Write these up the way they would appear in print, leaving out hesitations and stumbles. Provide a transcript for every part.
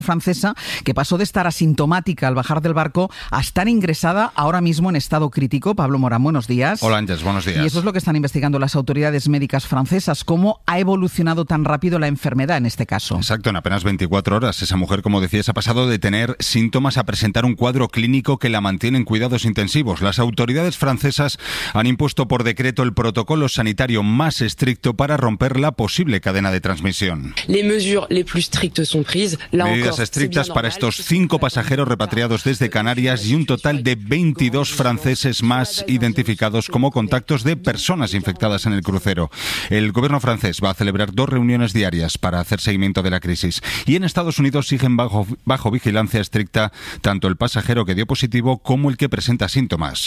francesa que pasó de estar asintomática al bajar del barco a estar ingresada ahora mismo en estado crítico. Pablo Morán, buenos días. Hola Ángeles, buenos días. Y eso es lo que están investigando las autoridades médicas francesas. ¿Cómo ha evolucionado tan rápido la enfermedad en este caso? Exacto, en apenas 24 horas. Esa mujer, como decías, ha pasado de tener síntomas a presentar un cuadro clínico que la mantiene en cuidados intensivos. Las autoridades francesas han impuesto por decreto el protocolo sanitario más estricto para romper la posible cadena de transmisión. Medidas estrictas para estos 5 pasajeros repatriados desde Canarias y un total de 22 franceses más identificados como contactos de personas infectadas en el crucero. El gobierno francés va a celebrar 2 reuniones diarias para hacer seguimiento de la crisis. Y en Estados Unidos siguen bajo vigilancia estricta tanto el pasajero que dio positivo como el que presenta síntomas.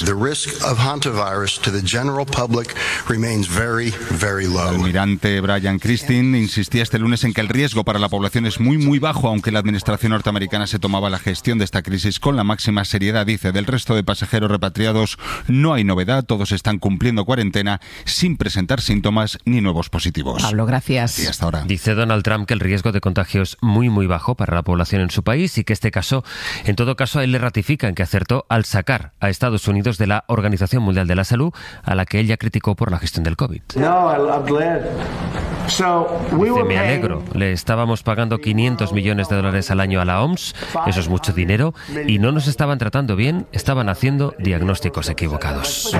El almirante Brian Christine insistía este lunes en que el riesgo para la población es muy bajo, aunque la administración norteamericana se tomaba la gestión de esta crisis con la máxima seriedad. Dice, del resto de pasajeros repatriados no hay novedad, todos están cumpliendo cuarentena sin presentar síntomas ni nuevos positivos. Pablo, gracias. Y hasta ahora. Dice Donald Trump que el riesgo de contagio es muy bajo para la población en su país y que en todo caso, a él le ratifican que acertó al sacar a Estados Unidos de la Organización Mundial de la Salud, a la que él ya criticó por la gestión del COVID. Dice, me alegro, le estábamos pagando $500 millones al año a la OMS, eso es mucho dinero, y no nos estaban tratando bien, estaban haciendo diagnósticos equivocados.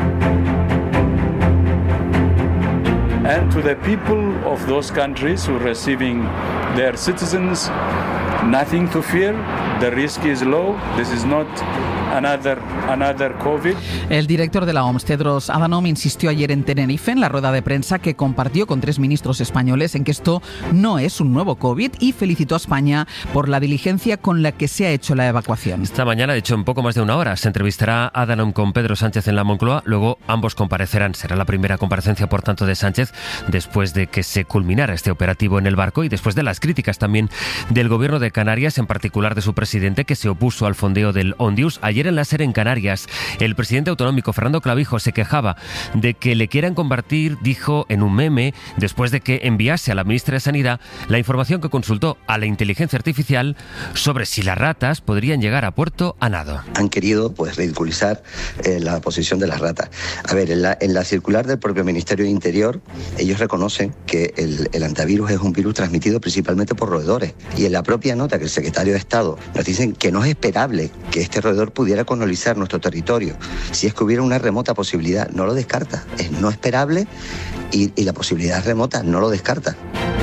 And to the people of those countries who are receiving their citizens, nothing to fear. The risk is low. This is not another COVID. El director de la OMS, Tedros Adhanom, insistió ayer en Tenerife en la rueda de prensa que compartió con 3 ministros españoles en que esto no es un nuevo COVID y felicitó a España por la diligencia con la que se ha hecho la evacuación. Esta mañana, de hecho, en poco más de 1 hora, se entrevistará Adhanom con Pedro Sánchez en la Moncloa. Luego ambos comparecerán. Será la primera comparecencia, por tanto, de Sánchez después de que se culminara este operativo en el barco y después de las críticas también del gobierno de Canarias, en particular de su presidente, que se opuso al fondeo del Ondius. Ayer en la SER en Canarias, el presidente autonómico Fernando Clavijo se quejaba de que le quieran compartir, dijo en un meme, después de que enviase a la ministra de Sanidad la información que consultó a la inteligencia artificial sobre si las ratas podrían llegar a puerto a nado. Han querido ridiculizar la posición de las ratas. A ver, en la circular del propio Ministerio de Interior, ellos reconocen que el antivirus es un virus transmitido principalmente por roedores. Y en la propia nota que el secretario de Estado nos dicen que no es esperable que este roedor pudiera colonizar nuestro territorio. Si es que hubiera una remota posibilidad, no lo descarta. Es no esperable y la posibilidad remota no lo descarta.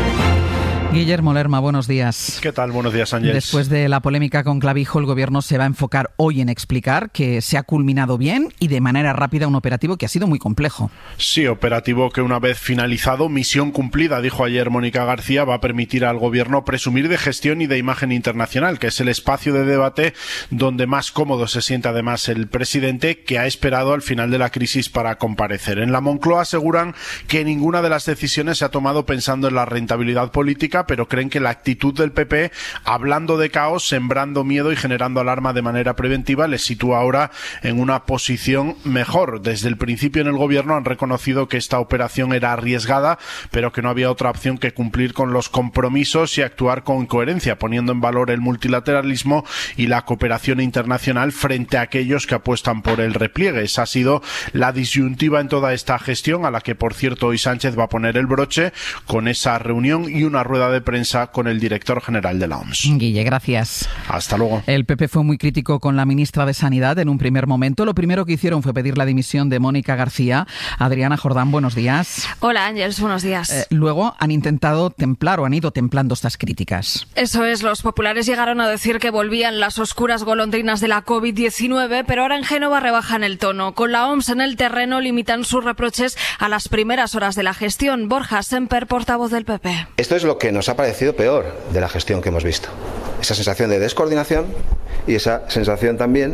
Guillermo Lerma, buenos días. ¿Qué tal? Buenos días, Ángeles. Después de la polémica con Clavijo, el Gobierno se va a enfocar hoy en explicar que se ha culminado bien y de manera rápida un operativo que ha sido muy complejo. Sí, operativo que una vez finalizado, misión cumplida, dijo ayer Mónica García, va a permitir al Gobierno presumir de gestión y de imagen internacional, que es el espacio de debate donde más cómodo se siente además el presidente, que ha esperado al final de la crisis para comparecer. En la Moncloa aseguran que ninguna de las decisiones se ha tomado pensando en la rentabilidad política, pero creen que la actitud del PP, hablando de caos, sembrando miedo y generando alarma de manera preventiva, les sitúa ahora en una posición mejor. Desde el principio en el Gobierno han reconocido que esta operación era arriesgada, pero que no había otra opción que cumplir con los compromisos y actuar con coherencia, poniendo en valor el multilateralismo y la cooperación internacional frente a aquellos que apuestan por el repliegue. Esa ha sido la disyuntiva en toda esta gestión, a la que, por cierto, hoy Sánchez va a poner el broche con esa reunión y una rueda de prensa con el director general de la OMS. Guille, gracias. Hasta luego. El PP fue muy crítico con la ministra de Sanidad en un primer momento. Lo primero que hicieron fue pedir la dimisión de Mónica García. Adriana Jordán, buenos días. Hola, Ángeles, buenos días. Luego han intentado templar o han ido templando estas críticas. Eso es, los populares llegaron a decir que volvían las oscuras golondrinas de la COVID-19, pero ahora en Génova rebajan el tono. Con la OMS en el terreno limitan sus reproches a las primeras horas de la gestión. Borja Semper, portavoz del PP. Esto es lo que nos ha parecido peor de la gestión que hemos visto. Esa sensación de descoordinación y esa sensación también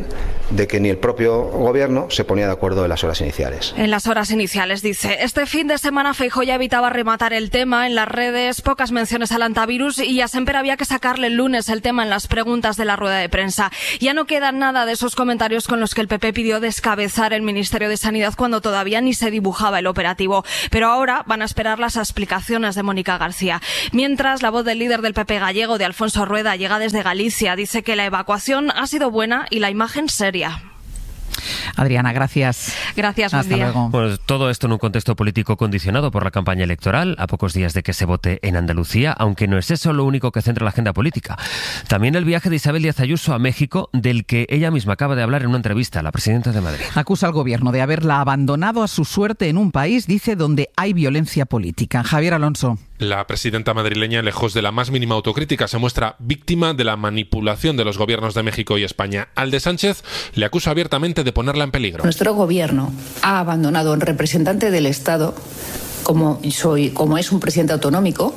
de que ni el propio gobierno se ponía de acuerdo en las horas iniciales. En las horas iniciales, dice. Este fin de semana Feijóo ya evitaba rematar el tema en las redes, pocas menciones al antivirus, y a Semper había que sacarle el lunes el tema en las preguntas de la rueda de prensa. Ya no queda nada de esos comentarios con los que el PP pidió descabezar el Ministerio de Sanidad cuando todavía ni se dibujaba el operativo. Pero ahora van a esperar las explicaciones de Mónica García. Mientras, la voz del líder del PP gallego, de Alfonso Rueda, llega desde Galicia. Dice que la evacuación ha sido buena y la imagen seria. Adriana, gracias. Gracias, buen Hasta día. luego. Pues todo esto en un contexto político condicionado por la campaña electoral, a pocos días de que se vote en Andalucía, aunque no es eso lo único que centra la agenda política. También el viaje de Isabel Díaz Ayuso a México, del que ella misma acaba de hablar en una entrevista a la presidenta de Madrid. Acusa al gobierno de haberla abandonado a su suerte en un país, dice, donde hay violencia política. Javier Alonso. La presidenta madrileña, lejos de la más mínima autocrítica, se muestra víctima de la manipulación de los gobiernos de México y España. Al de Sánchez le acusa abiertamente de ponerla en peligro. Nuestro gobierno ha abandonado a un representante del Estado, como es un presidente autonómico,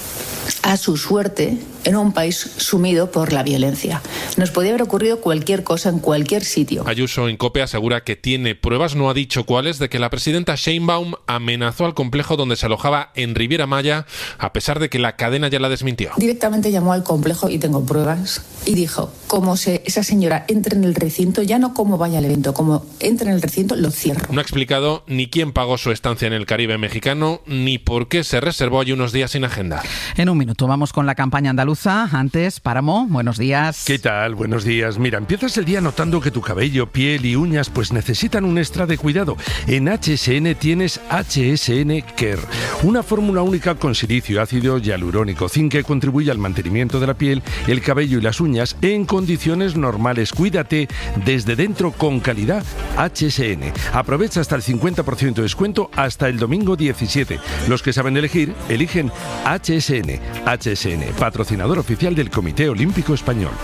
a su suerte en un país sumido por la violencia. Nos podía haber ocurrido cualquier cosa en cualquier sitio. Ayuso en COPE asegura que tiene pruebas, no ha dicho cuáles, de que la presidenta Sheinbaum amenazó al complejo donde se alojaba en Riviera Maya, a pesar de que la cadena ya la desmintió. Directamente llamó al complejo, y tengo pruebas, y dijo, como esa señora entre en el recinto, ya no como vaya al evento, como entre en el recinto, lo cierro. No ha explicado ni quién pagó su estancia en el Caribe mexicano, ni por qué se reservó allí unos días sin agenda. En un minuto vamos con la campaña andaluza. Antes, Páramo, buenos días. ¿Qué tal? Buenos días. Mira, empiezas el día notando que tu cabello, piel y uñas pues necesitan un extra de cuidado. En HSN tienes HSN Care, una fórmula única con silicio, ácido hialurónico, zinc, que contribuye al mantenimiento de la piel, el cabello y las uñas en condiciones normales. Cuídate desde dentro con calidad. HSN. Aprovecha hasta el 50% de descuento hasta el domingo 17. Los que saben elegir, eligen HSN. HSN, patrocinador oficial del Comité Olímpico Español.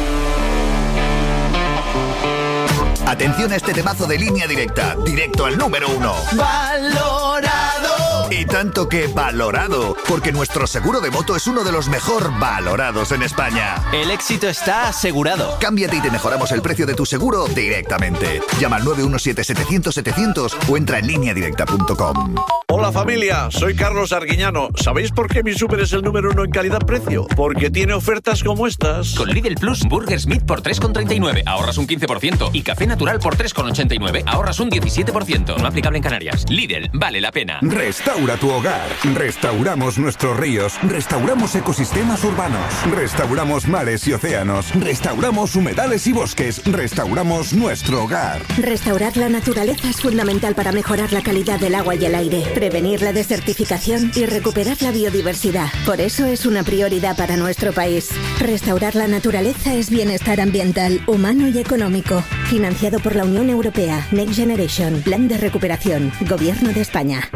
Atención a este temazo de Línea Directa, directo al número 1. ¡Valorado! Y tanto que valorado, porque nuestro seguro de moto es uno de los mejor valorados en España. El éxito está asegurado. Cámbiate y te mejoramos el precio de tu seguro directamente. Llama al 917-700-700 o entra en lineadirecta.com. Hola familia, soy Carlos Arguiñano. ¿Sabéis por qué mi súper es el número 1 en calidad-precio? Porque tiene ofertas como estas. Con Lidl Plus, Burger Smith por 3,39, ahorras un 15%. Y Café Natural por 3,89, ahorras un 17%. No aplicable en Canarias. Lidl, vale la pena. Restaura tu hogar. Restauramos nuestros ríos. Restauramos ecosistemas urbanos. Restauramos mares y océanos. Restauramos humedales y bosques. Restauramos nuestro hogar. Restaurar la naturaleza es fundamental para mejorar la calidad del agua y el aire, prevenir la desertificación y recuperar la biodiversidad. Por eso es una prioridad para nuestro país. Restaurar la naturaleza es bienestar ambiental, humano y económico. Financiado por la Unión Europea. Next Generation. Plan de recuperación. Gobierno de España.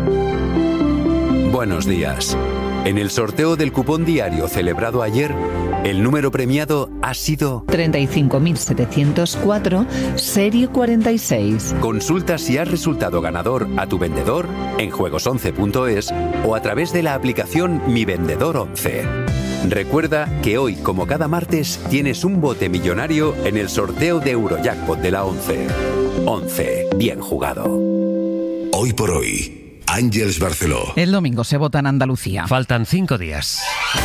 Buenos días. En el sorteo del cupón diario celebrado ayer, el número premiado ha sido 35.704, serie 46. Consulta si has resultado ganador a tu vendedor en juegos11.es o a través de la aplicación Mi Vendedor 11. Recuerda que hoy, como cada martes, tienes un bote millonario en el sorteo de Eurojackpot de la 11. 11. Bien jugado. Hoy por hoy, Ángeles Barceló. El domingo se vota en Andalucía. Faltan 5 días.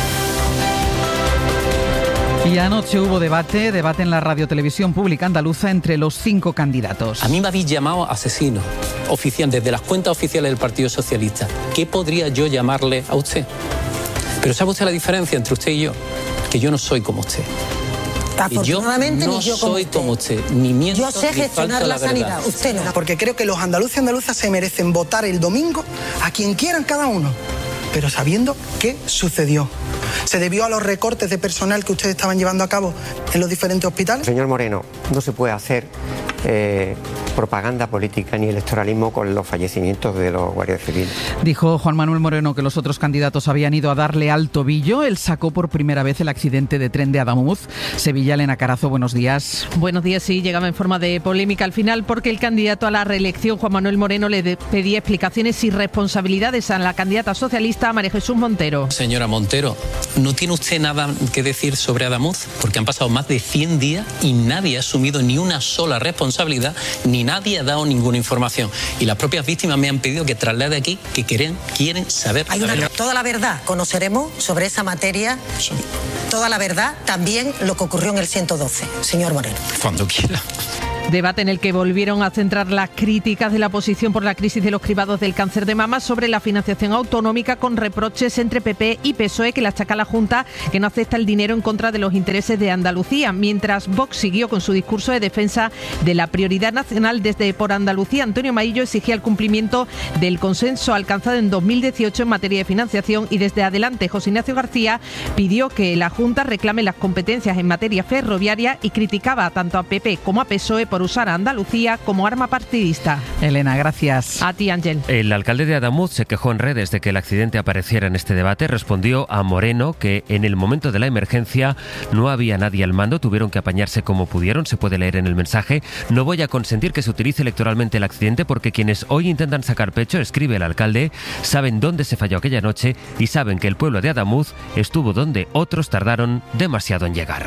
Y anoche hubo debate en la radiotelevisión pública andaluza entre los 5 candidatos. A mí me habéis llamado asesino oficial desde las cuentas oficiales del Partido Socialista. ¿Qué podría yo llamarle a usted? Pero ¿sabe usted la diferencia entre usted y yo? Que yo no soy como usted. Afortunadamente yo no ni yo soy como usted, ni miento, yo sé ni gestionar falta la sanidad, verdad. usted no. Porque creo que los andaluces y andaluzas se merecen votar el domingo a quien quieran cada uno, pero sabiendo qué sucedió. ¿Se debió a los recortes de personal que ustedes estaban llevando a cabo en los diferentes hospitales? Señor Moreno, no se puede hacer propaganda política ni electoralismo con los fallecimientos de los guardias civiles. Dijo Juan Manuel Moreno que los otros candidatos habían ido a darle al tobillo. Él sacó por primera vez el accidente de tren de Adamuz. Sevilla, Elena Carazo, buenos días. Buenos días, sí, llegaba en forma de polémica al final porque el candidato a la reelección, Juan Manuel Moreno, le pedía explicaciones y responsabilidades a la candidata socialista María Jesús Montero. Señora Montero, ¿no tiene usted nada que decir sobre Adamuz? Porque han pasado más de 100 días y nadie ha asumido ni una sola responsabilidad, ni nadie ha dado ninguna información. Y las propias víctimas me han pedido que traslade aquí que quieren saber. Toda la verdad conoceremos sobre esa materia, toda la verdad, también lo que ocurrió en el 112, señor Moreno. Cuando quiera. Debate en el que volvieron a centrar las críticas de la oposición por la crisis de los cribados del cáncer de mama sobre la financiación autonómica, con reproches entre PP y PSOE que le achaca a la Junta que no acepta el dinero en contra de los intereses de Andalucía, mientras Vox siguió con su discurso de defensa de la prioridad nacional. Desde Por Andalucía, Antonio Maillo exigía el cumplimiento del consenso alcanzado en 2018 en materia de financiación, y desde Adelante, José Ignacio García pidió que la Junta reclame las competencias en materia ferroviaria y criticaba tanto a PP como a PSOE por usar a Andalucía como arma partidista. Elena, gracias. A ti, Ángel. El alcalde de Adamuz se quejó en redes de que el accidente apareciera en este debate. Respondió a Moreno que en el momento de la emergencia no había nadie al mando, tuvieron que apañarse como pudieron. Se puede leer en el mensaje: no voy a consentir que se utilice electoralmente el accidente porque quienes hoy intentan sacar pecho, escribe el alcalde, saben dónde se falló aquella noche y saben que el pueblo de Adamuz estuvo donde otros tardaron demasiado en llegar.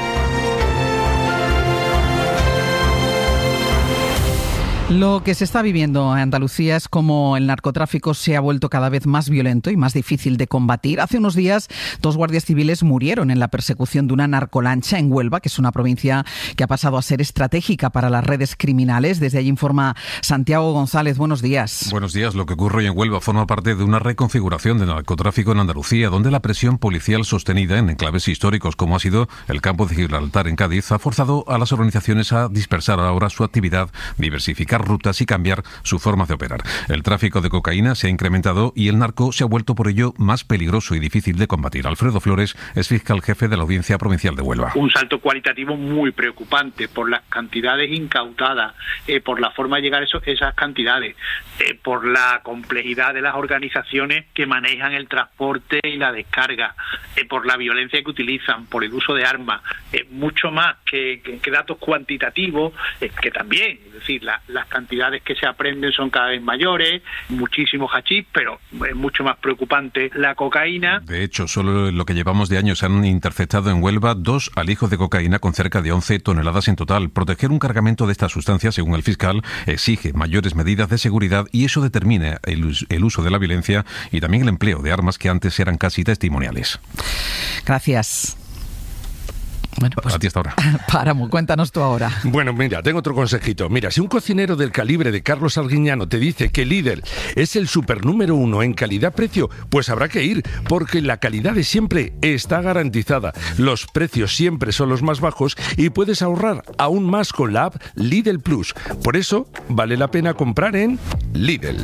Lo que se está viviendo en Andalucía es como el narcotráfico se ha vuelto cada vez más violento y más difícil de combatir. Hace unos días 2 guardias civiles murieron en la persecución de una narcolancha en Huelva, que es una provincia que ha pasado a ser estratégica para las redes criminales. Desde allí informa Santiago González. Buenos días. Buenos días. Lo que ocurre hoy en Huelva forma parte de una reconfiguración del narcotráfico en Andalucía, donde la presión policial sostenida en enclaves históricos como ha sido el campo de Gibraltar en Cádiz ha forzado a las organizaciones a dispersar ahora su actividad, diversificar rutas y cambiar su forma de operar. El tráfico de cocaína se ha incrementado y el narco se ha vuelto por ello más peligroso y difícil de combatir. Alfredo Flores es fiscal jefe de la Audiencia Provincial de Huelva. Un salto cualitativo muy preocupante por las cantidades incautadas, por la forma de llegar a esas cantidades, por la complejidad de las organizaciones que manejan el transporte y la descarga, por la violencia que utilizan, por el uso de armas, mucho más que datos cuantitativos, que también, es decir, las cantidades que se aprenden son cada vez mayores, muchísimo hachís, pero es mucho más preocupante la cocaína. De hecho, solo en lo que llevamos de año se han interceptado en Huelva 2 alijos de cocaína con cerca de 11 toneladas en total. Proteger un cargamento de esta sustancia, según el fiscal, exige mayores medidas de seguridad y eso determina el uso de la violencia y también el empleo de armas que antes eran casi testimoniales. Gracias. Bueno, pues a ti hasta ahora. Páramo, cuéntanos tú ahora. Bueno, mira, tengo otro consejito. Mira, si un cocinero del calibre de Carlos Arguiñano te dice que Lidl es el super número 1 en calidad-precio, pues habrá que ir, porque la calidad de siempre está garantizada. Los precios siempre son los más bajos y puedes ahorrar aún más con la app Lidl Plus. Por eso, vale la pena comprar en Lidl.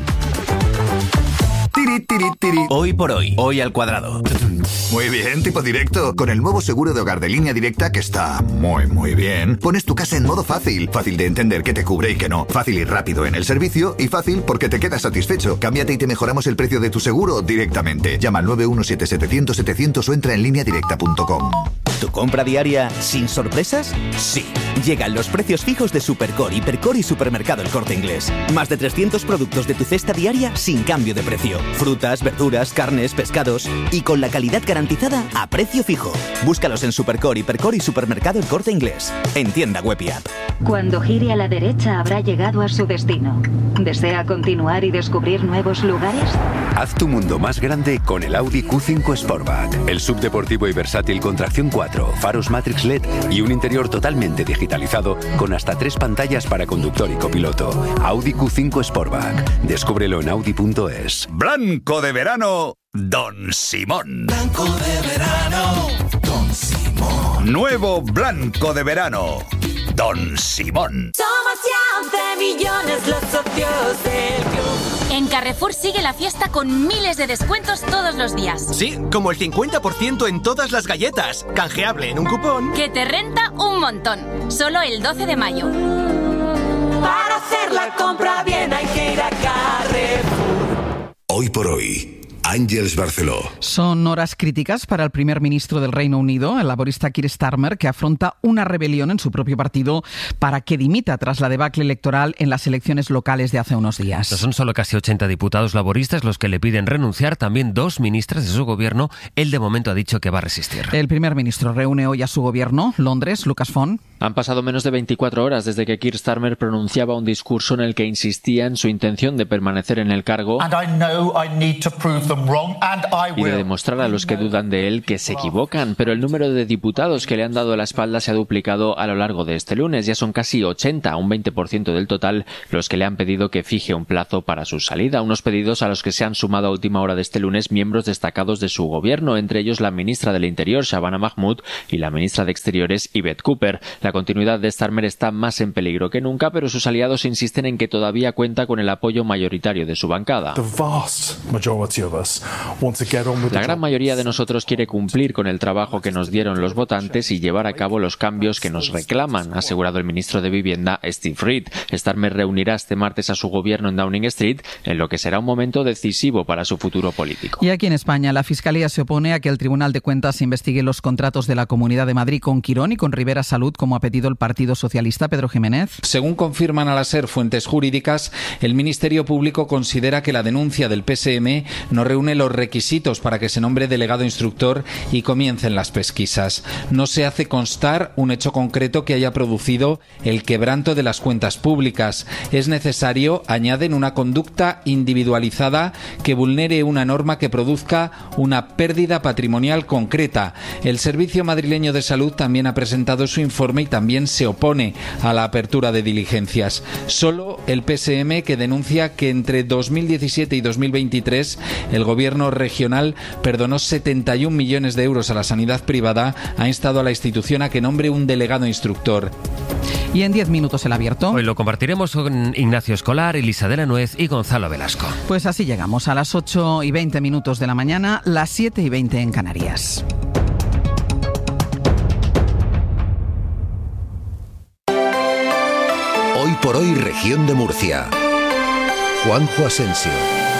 Hoy por hoy, hoy al cuadrado. Muy bien, tipo directo. Con el nuevo seguro de hogar de Línea Directa, que está muy bien, pones tu casa en modo fácil. Fácil de entender qué te cubre y qué no. Fácil y rápido en el servicio y fácil porque te quedas satisfecho. Cámbiate y te mejoramos el precio de tu seguro directamente. Llama al 917-700-700 o entra en lineadirecta.com. ¿Tu compra diaria sin sorpresas? Sí. Llegan los precios fijos de Supercore, Hipercore y Supermercado El Corte Inglés. Más de 300 productos de tu cesta diaria sin cambio de precio. Frutas, verduras, carnes, pescados y con la calidad garantizada a precio fijo. Búscalos en Supercore, Hipercore y Supermercado El Corte Inglés. En tienda web y app. Cuando gire a la derecha habrá llegado a su destino. ¿Desea continuar y descubrir nuevos lugares? Haz tu mundo más grande con el Audi Q5 Sportback. El subdeportivo y versátil con tracción 4, faros Matrix LED y un interior totalmente digitalizado con hasta 3 pantallas para conductor y copiloto. Audi Q5 Sportback. Descúbrelo en audi.es. Blanco de verano, Don Simón. Blanco de verano, Don Simón. Nuevo blanco de verano, Don Simón. Somos ya 11 millones los socios del club. En Carrefour sigue la fiesta con miles de descuentos todos los días. Sí, como el 50% en todas las galletas. Canjeable en un cupón que te renta un montón. Solo el 12 de mayo. Para hacer la compra bien hay que ir a Carrefour. Hoy por hoy, Àngels Barceló. Son horas críticas para el primer ministro del Reino Unido, el laborista Keir Starmer, que afronta una rebelión en su propio partido para que dimita tras la debacle electoral en las elecciones locales de hace unos días. No son solo casi 80 diputados laboristas los que le piden renunciar, también 2 ministras de su gobierno. Él de momento ha dicho que va a resistir. El primer ministro reúne hoy a su gobierno, Londres, Lucas Font. Han pasado menos de 24 horas desde que Keir Starmer pronunciaba un discurso en el que insistía en su intención de permanecer en el cargo y de demostrar a los que dudan de él que se equivocan, pero el número de diputados que le han dado la espalda se ha duplicado a lo largo de este lunes. Ya son casi 80, un 20% del total, los que le han pedido que fije un plazo para su salida. Unos pedidos a los que se han sumado a última hora de este lunes miembros destacados de su gobierno, entre ellos la ministra del Interior, Shabana Mahmood, y la ministra de Exteriores, Yvette Cooper. La continuidad de Starmer está más en peligro que nunca, pero sus aliados insisten en que todavía cuenta con el apoyo mayoritario de su bancada. La gran mayoría de nosotros quiere cumplir con el trabajo que nos dieron los votantes y llevar a cabo los cambios que nos reclaman, ha asegurado el ministro de Vivienda, Steve Reed. Starmer reunirá este martes a su gobierno en Downing Street, en lo que será un momento decisivo para su futuro político. Y aquí en España, la Fiscalía se opone a que el Tribunal de Cuentas investigue los contratos de la Comunidad de Madrid con Quirón y con Rivera Salud, como ha pedido el Partido Socialista. Pedro Jiménez. Según confirman a la SER fuentes jurídicas, el Ministerio Público considera que la denuncia del PSM no reúne los requisitos para que se nombre delegado instructor y comiencen las pesquisas. No se hace constar un hecho concreto que haya producido el quebranto de las cuentas públicas. Es necesario, añaden, una conducta individualizada que vulnere una norma que produzca una pérdida patrimonial concreta. El Servicio Madrileño de Salud también ha presentado su informe y también se opone a la apertura de diligencias. Solo el PSM, que denuncia que entre 2017 y 2023 el gobierno regional perdonó 71 millones de euros a la sanidad privada, ha instado a la institución a que nombre un delegado instructor. Y en 10 minutos el abierto. Hoy lo compartiremos con Ignacio Escolar, Elisa de la Nuez y Gonzalo Velasco. Pues así llegamos a las 8:20 de la mañana, las 7:20 en Canarias. Hoy por hoy, región de Murcia. Juanjo Asensio.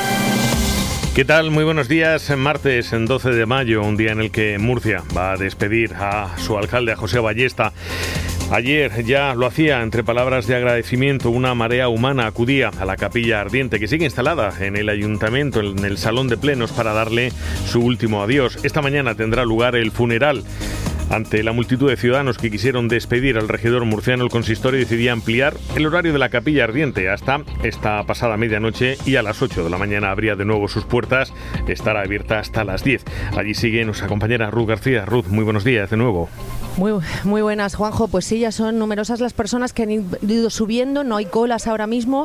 ¿Qué tal? Muy buenos días. Martes 12 de mayo, un día en el que Murcia va a despedir a su alcalde, a José Ballesta. Ayer ya lo hacía, entre palabras de agradecimiento, una marea humana acudía a la capilla ardiente que sigue instalada en el ayuntamiento, en el salón de plenos, para darle su último adiós. Esta mañana tendrá lugar el funeral. Ante la multitud de ciudadanos que quisieron despedir al regidor murciano, el consistorio decidía ampliar el horario de la capilla ardiente hasta esta pasada medianoche y a las 8 de la mañana abría de nuevo sus puertas. Estará abierta hasta las 10. Allí sigue nuestra compañera Ruth García. Ruth, muy buenos días de nuevo. Muy buenas, Juanjo. Pues sí, ya son numerosas las personas que han ido subiendo, no hay colas ahora mismo.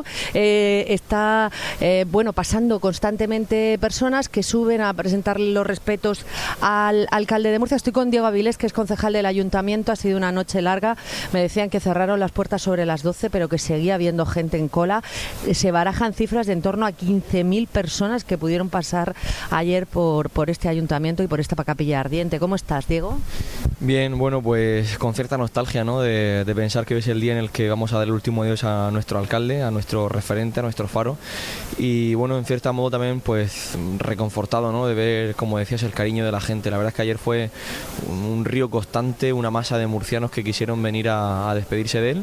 Está pasando constantemente personas que suben a presentarle los respetos al alcalde de Murcia. Estoy con Diego Avilés, que es concejal del ayuntamiento. Ha sido una noche larga. Me decían que cerraron las puertas sobre las 12, pero que seguía habiendo gente en cola. Se barajan cifras de en torno a 15.000 personas que pudieron pasar ayer por este ayuntamiento y por esta capilla ardiente. ¿Cómo estás, Diego? Bien, bueno, pues con cierta nostalgia, ¿no? De pensar que hoy es el día en el que vamos a dar el último adiós a nuestro alcalde, a nuestro referente, a nuestro faro. Y bueno, en cierto modo también pues reconfortado, ¿no? De ver, como decías, el cariño de la gente. La verdad es que ayer fue un río constante, una masa de murcianos que quisieron venir a despedirse de él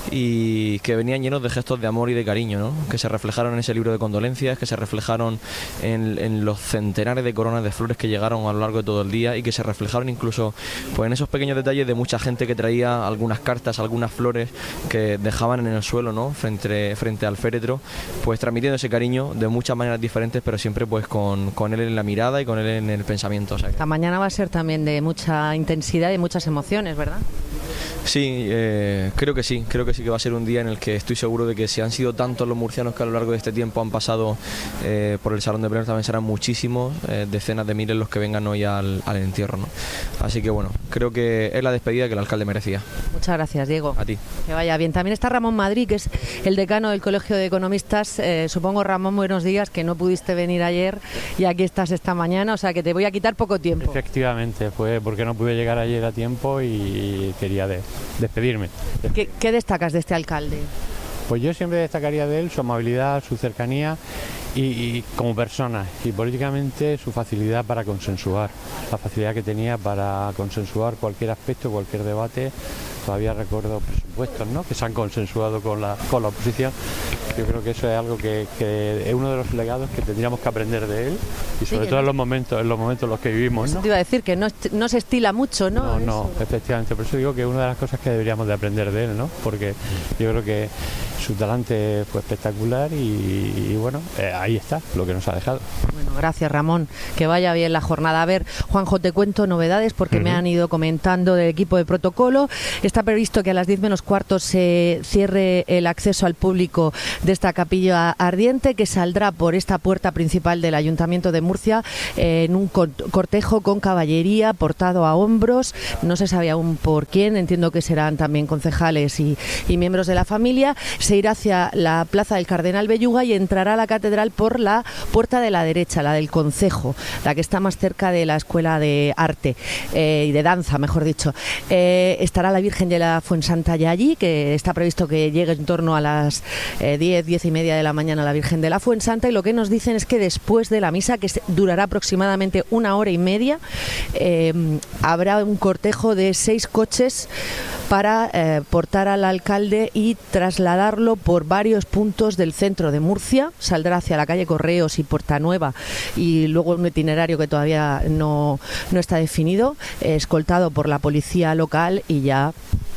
y que venían llenos de gestos de amor y de cariño, ¿no? Que se reflejaron en ese libro de condolencias, que se reflejaron en los centenares de coronas de flores que llegaron a lo largo de todo el día y que se reflejaron incluso pues en esos pequeños detalles de mucha gente que traía algunas cartas, algunas flores que dejaban en el suelo, ¿no? frente al féretro, pues transmitiendo ese cariño de muchas maneras diferentes, pero siempre pues con él en la mirada y con él en el pensamiento. O sea, esta mañana va a ser también de mucha intensidad y muchas emociones, ¿verdad? Sí, creo que sí que va a ser un día en el que estoy seguro de que si han sido tantos los murcianos que a lo largo de este tiempo han pasado por el salón de plenos, también serán muchísimos, decenas de miles los que vengan hoy al entierro, ¿no? Así que bueno, creo que es la despedida que el alcalde merecía. Muchas gracias, Diego. A ti. Que vaya bien. También está Ramón Madrid, que es el decano del Colegio de Economistas. Supongo, Ramón, buenos días, que no pudiste venir ayer y aquí estás esta mañana, o sea que te voy a quitar poco tiempo. Efectivamente, fue porque no pude llegar ayer a tiempo y quería despedirme. ¿Qué destacas de este alcalde? Pues yo siempre destacaría de él su amabilidad, su cercanía y como persona, y políticamente su facilidad para consensuar, la facilidad que tenía para consensuar cualquier aspecto, cualquier debate. Todavía recuerdo presupuestos, ¿no?, que se han consensuado con la oposición. Yo creo que eso es algo que es uno de los legados que tendríamos que aprender de él, y sobre todo en los momentos en los que vivimos, ¿no? Te iba a decir que no se estila mucho, ¿no? No, efectivamente. Por eso digo que es una de las cosas que deberíamos de aprender de él, ¿no? Porque yo creo que su talante fue espectacular y bueno, ahí está lo que nos ha dejado. Bueno, gracias, Ramón. Que vaya bien la jornada. A ver, Juanjo, te cuento novedades porque me han ido comentando del equipo de protocolo. Está previsto que a las 10 menos cuarto se cierre el acceso al público de esta capilla ardiente, que saldrá por esta puerta principal del Ayuntamiento de Murcia en un cortejo con caballería portado a hombros. No se sabe aún por quién, entiendo que serán también concejales y miembros de la familia. Se irá hacia la Plaza del Cardenal Belluga y entrará a la catedral por la puerta de la derecha, la del concejo, la que está más cerca de la Escuela de Arte y de Danza, mejor dicho. Estará la Virgen de la Fuensanta ya allí, que está previsto que llegue en torno a las 10 y media de la mañana la Virgen de la Fuensanta, y lo que nos dicen es que después de la misa, que durará aproximadamente 1 hora y media, habrá un cortejo de 6 coches para portar al alcalde y trasladarlo por varios puntos del centro de Murcia. Saldrá hacia la calle Correos y Portanueva, y luego un itinerario que todavía no está definido, escoltado por la policía local, y ya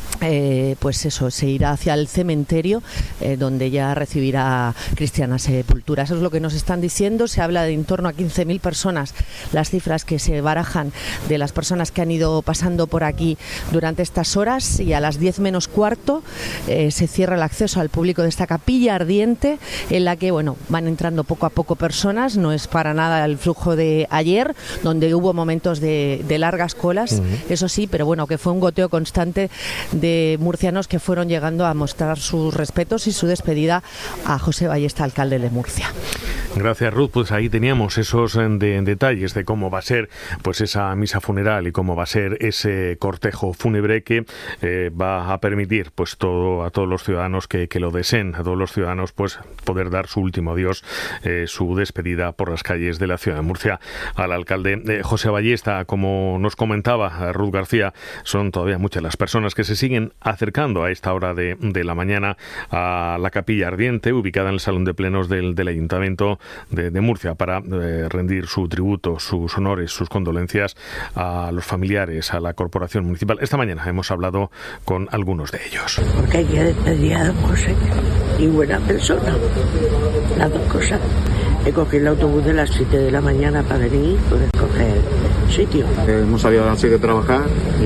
pues eso, se irá hacia el cementerio donde ya recibirá cristiana sepultura. Eso es lo que nos están diciendo. Se habla de en torno a 15.000 personas, las cifras que se barajan de las personas que han ido pasando por aquí durante estas horas, y a las 10 menos cuarto se cierra el acceso al público de esta capilla ardiente, en la que bueno, van entrando poco a poco personas. No es para nada el flujo de ayer, donde hubo momentos de largas colas, eso sí, pero bueno, que fue un goteo constante de murcianos que fueron llegando a mostrar sus respetos y su despedida a José Ballesta, alcalde de Murcia. Gracias, Ruth. Pues ahí teníamos esos detalles de cómo va a ser pues esa misa funeral y cómo va a ser ese cortejo fúnebre que va a permitir pues a todos los ciudadanos que lo deseen, a todos los ciudadanos pues poder dar su último adiós, su despedida por las calles de la ciudad de Murcia al alcalde José Ballesta. Como nos comentaba Ruth García, son todavía muchas las personas que se siguen acercando a esta hora de la mañana a la capilla ardiente, ubicada en el Salón de Plenos del Ayuntamiento de Murcia, para rendir su tributo, sus honores, sus condolencias a los familiares, a la corporación municipal. Esta mañana hemos hablado con algunos de ellos. Porque hay que despedir a don José, y buena persona, las dos cosas. He cogido el autobús de las 7 de la mañana para venir, poder coger sitio. Hemos salido así de trabajar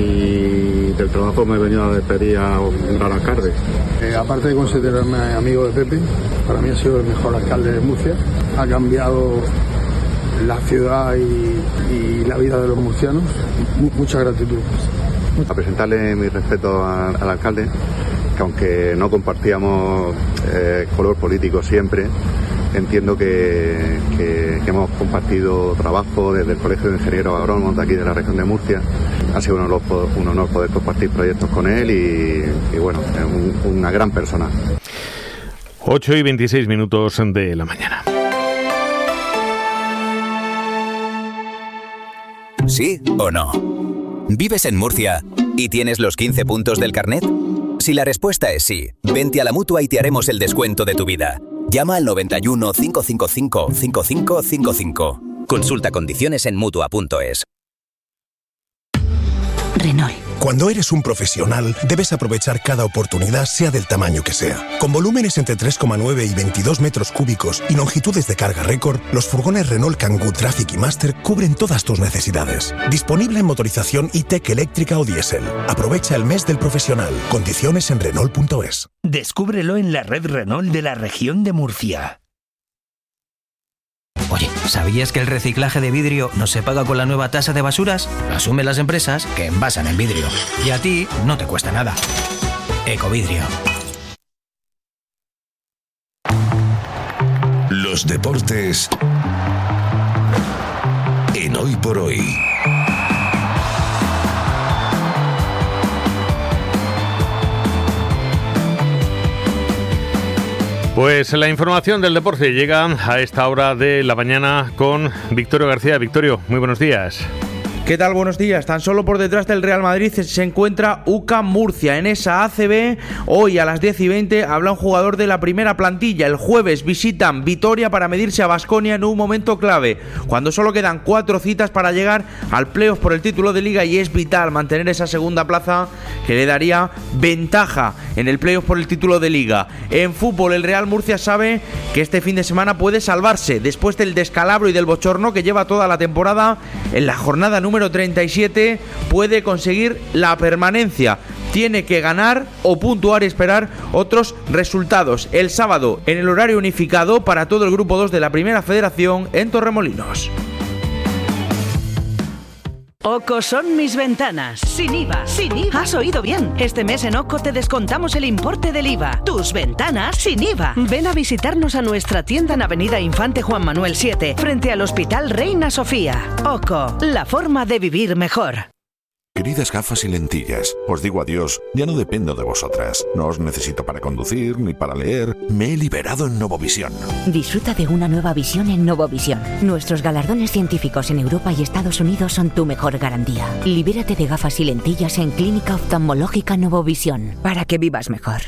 y del trabajo me he venido a despedir a un gran alcalde. Aparte de considerarme amigo de Pepe, para mí ha sido el mejor alcalde de Murcia. Ha cambiado la ciudad y la vida de los murcianos. Mucha gratitud. A presentarle mi respeto al alcalde, que aunque no compartíamos color político siempre, entiendo que hemos compartido trabajo desde el Colegio de Ingenieros Agrónomos de aquí de la región de Murcia. Ha sido un honor poder compartir proyectos con él y bueno, es una gran persona. 8:26 de la mañana. ¿Sí o no? ¿Vives en Murcia y tienes los 15 puntos del carnet? Si la respuesta es sí, vente a la Mutua y te haremos el descuento de tu vida. Llama al 91 555 5555. Consulta condiciones en Mutua.es. Renault. Cuando eres un profesional, debes aprovechar cada oportunidad, sea del tamaño que sea. Con volúmenes entre 3,9 y 22 metros cúbicos y longitudes de carga récord, los furgones Renault Kangoo Traffic y Master cubren todas tus necesidades. Disponible en motorización e-tech eléctrica o diésel. Aprovecha el mes del profesional. Condiciones en Renault.es. Descúbrelo en la red Renault de la región de Murcia. Oye, ¿sabías que el reciclaje de vidrio no se paga con la nueva tasa de basuras? Lo asumen las empresas que envasan el vidrio. Y a ti no te cuesta nada. Ecovidrio. Los deportes en Hoy por Hoy. Pues la información del deporte llega a esta hora de la mañana con Victorio García. Victorio, muy buenos días. ¿Qué tal? Buenos días. Tan solo por detrás del Real Madrid se encuentra UCAM Murcia. En esa ACB, hoy a las 10:20 habla un jugador de la primera plantilla. El jueves visitan Vitoria para medirse a Baskonia en un momento clave, cuando solo quedan 4 citas para llegar al playoff por el título de Liga, y es vital mantener esa segunda plaza que le daría ventaja en el playoff por el título de Liga. En fútbol, el Real Murcia sabe que este fin de semana puede salvarse después del descalabro y del bochorno que lleva toda la temporada. En la jornada número 37 puede conseguir la permanencia. Tiene que ganar o puntuar y esperar otros resultados. El sábado, en el horario unificado para todo el grupo 2 de la Primera Federación en Torremolinos. OCO son mis ventanas. Sin IVA. Sin IVA. Has oído bien. Este mes en OCO te descontamos el importe del IVA. Tus ventanas sin IVA. Ven a visitarnos a nuestra tienda en Avenida Infante Juan Manuel 7, frente al Hospital Reina Sofía. OCO, la forma de vivir mejor. Queridas gafas y lentillas, os digo adiós, ya no dependo de vosotras. No os necesito para conducir ni para leer. Me he liberado en Novovisión. Disfruta de una nueva visión en Novovisión. Nuestros galardones científicos en Europa y Estados Unidos son tu mejor garantía. Libérate de gafas y lentillas en Clínica Oftalmológica Novovisión, para que vivas mejor.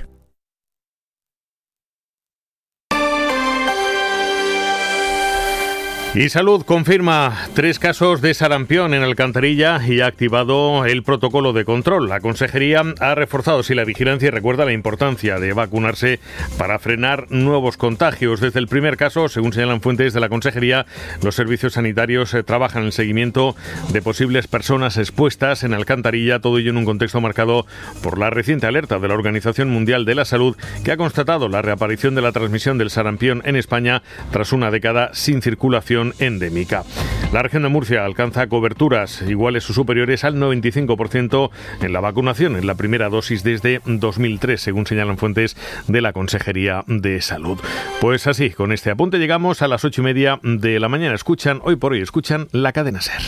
Y Salud confirma 3 casos de sarampión en Alcantarilla y ha activado el protocolo de control. La Consejería ha reforzado la vigilancia y recuerda la importancia de vacunarse para frenar nuevos contagios. Desde el primer caso, según señalan fuentes de la Consejería, los servicios sanitarios trabajan en el seguimiento de posibles personas expuestas en Alcantarilla, todo ello en un contexto marcado por la reciente alerta de la Organización Mundial de la Salud, que ha constatado la reaparición de la transmisión del sarampión en España tras una década sin circulación endémica. La región de Murcia alcanza coberturas iguales o superiores al 95% en la vacunación en la primera dosis desde 2003, según señalan fuentes de la Consejería de Salud. Pues así, con este apunte llegamos a las 8:30 de la mañana. Escuchan, hoy por hoy, escuchan la cadena SER.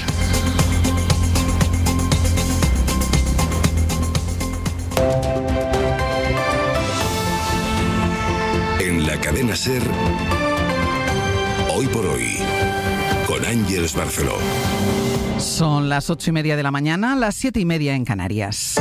En la cadena SER, hoy por hoy, con Ángeles Barceló. Son las 8:30 de la mañana, las 7:30 en Canarias.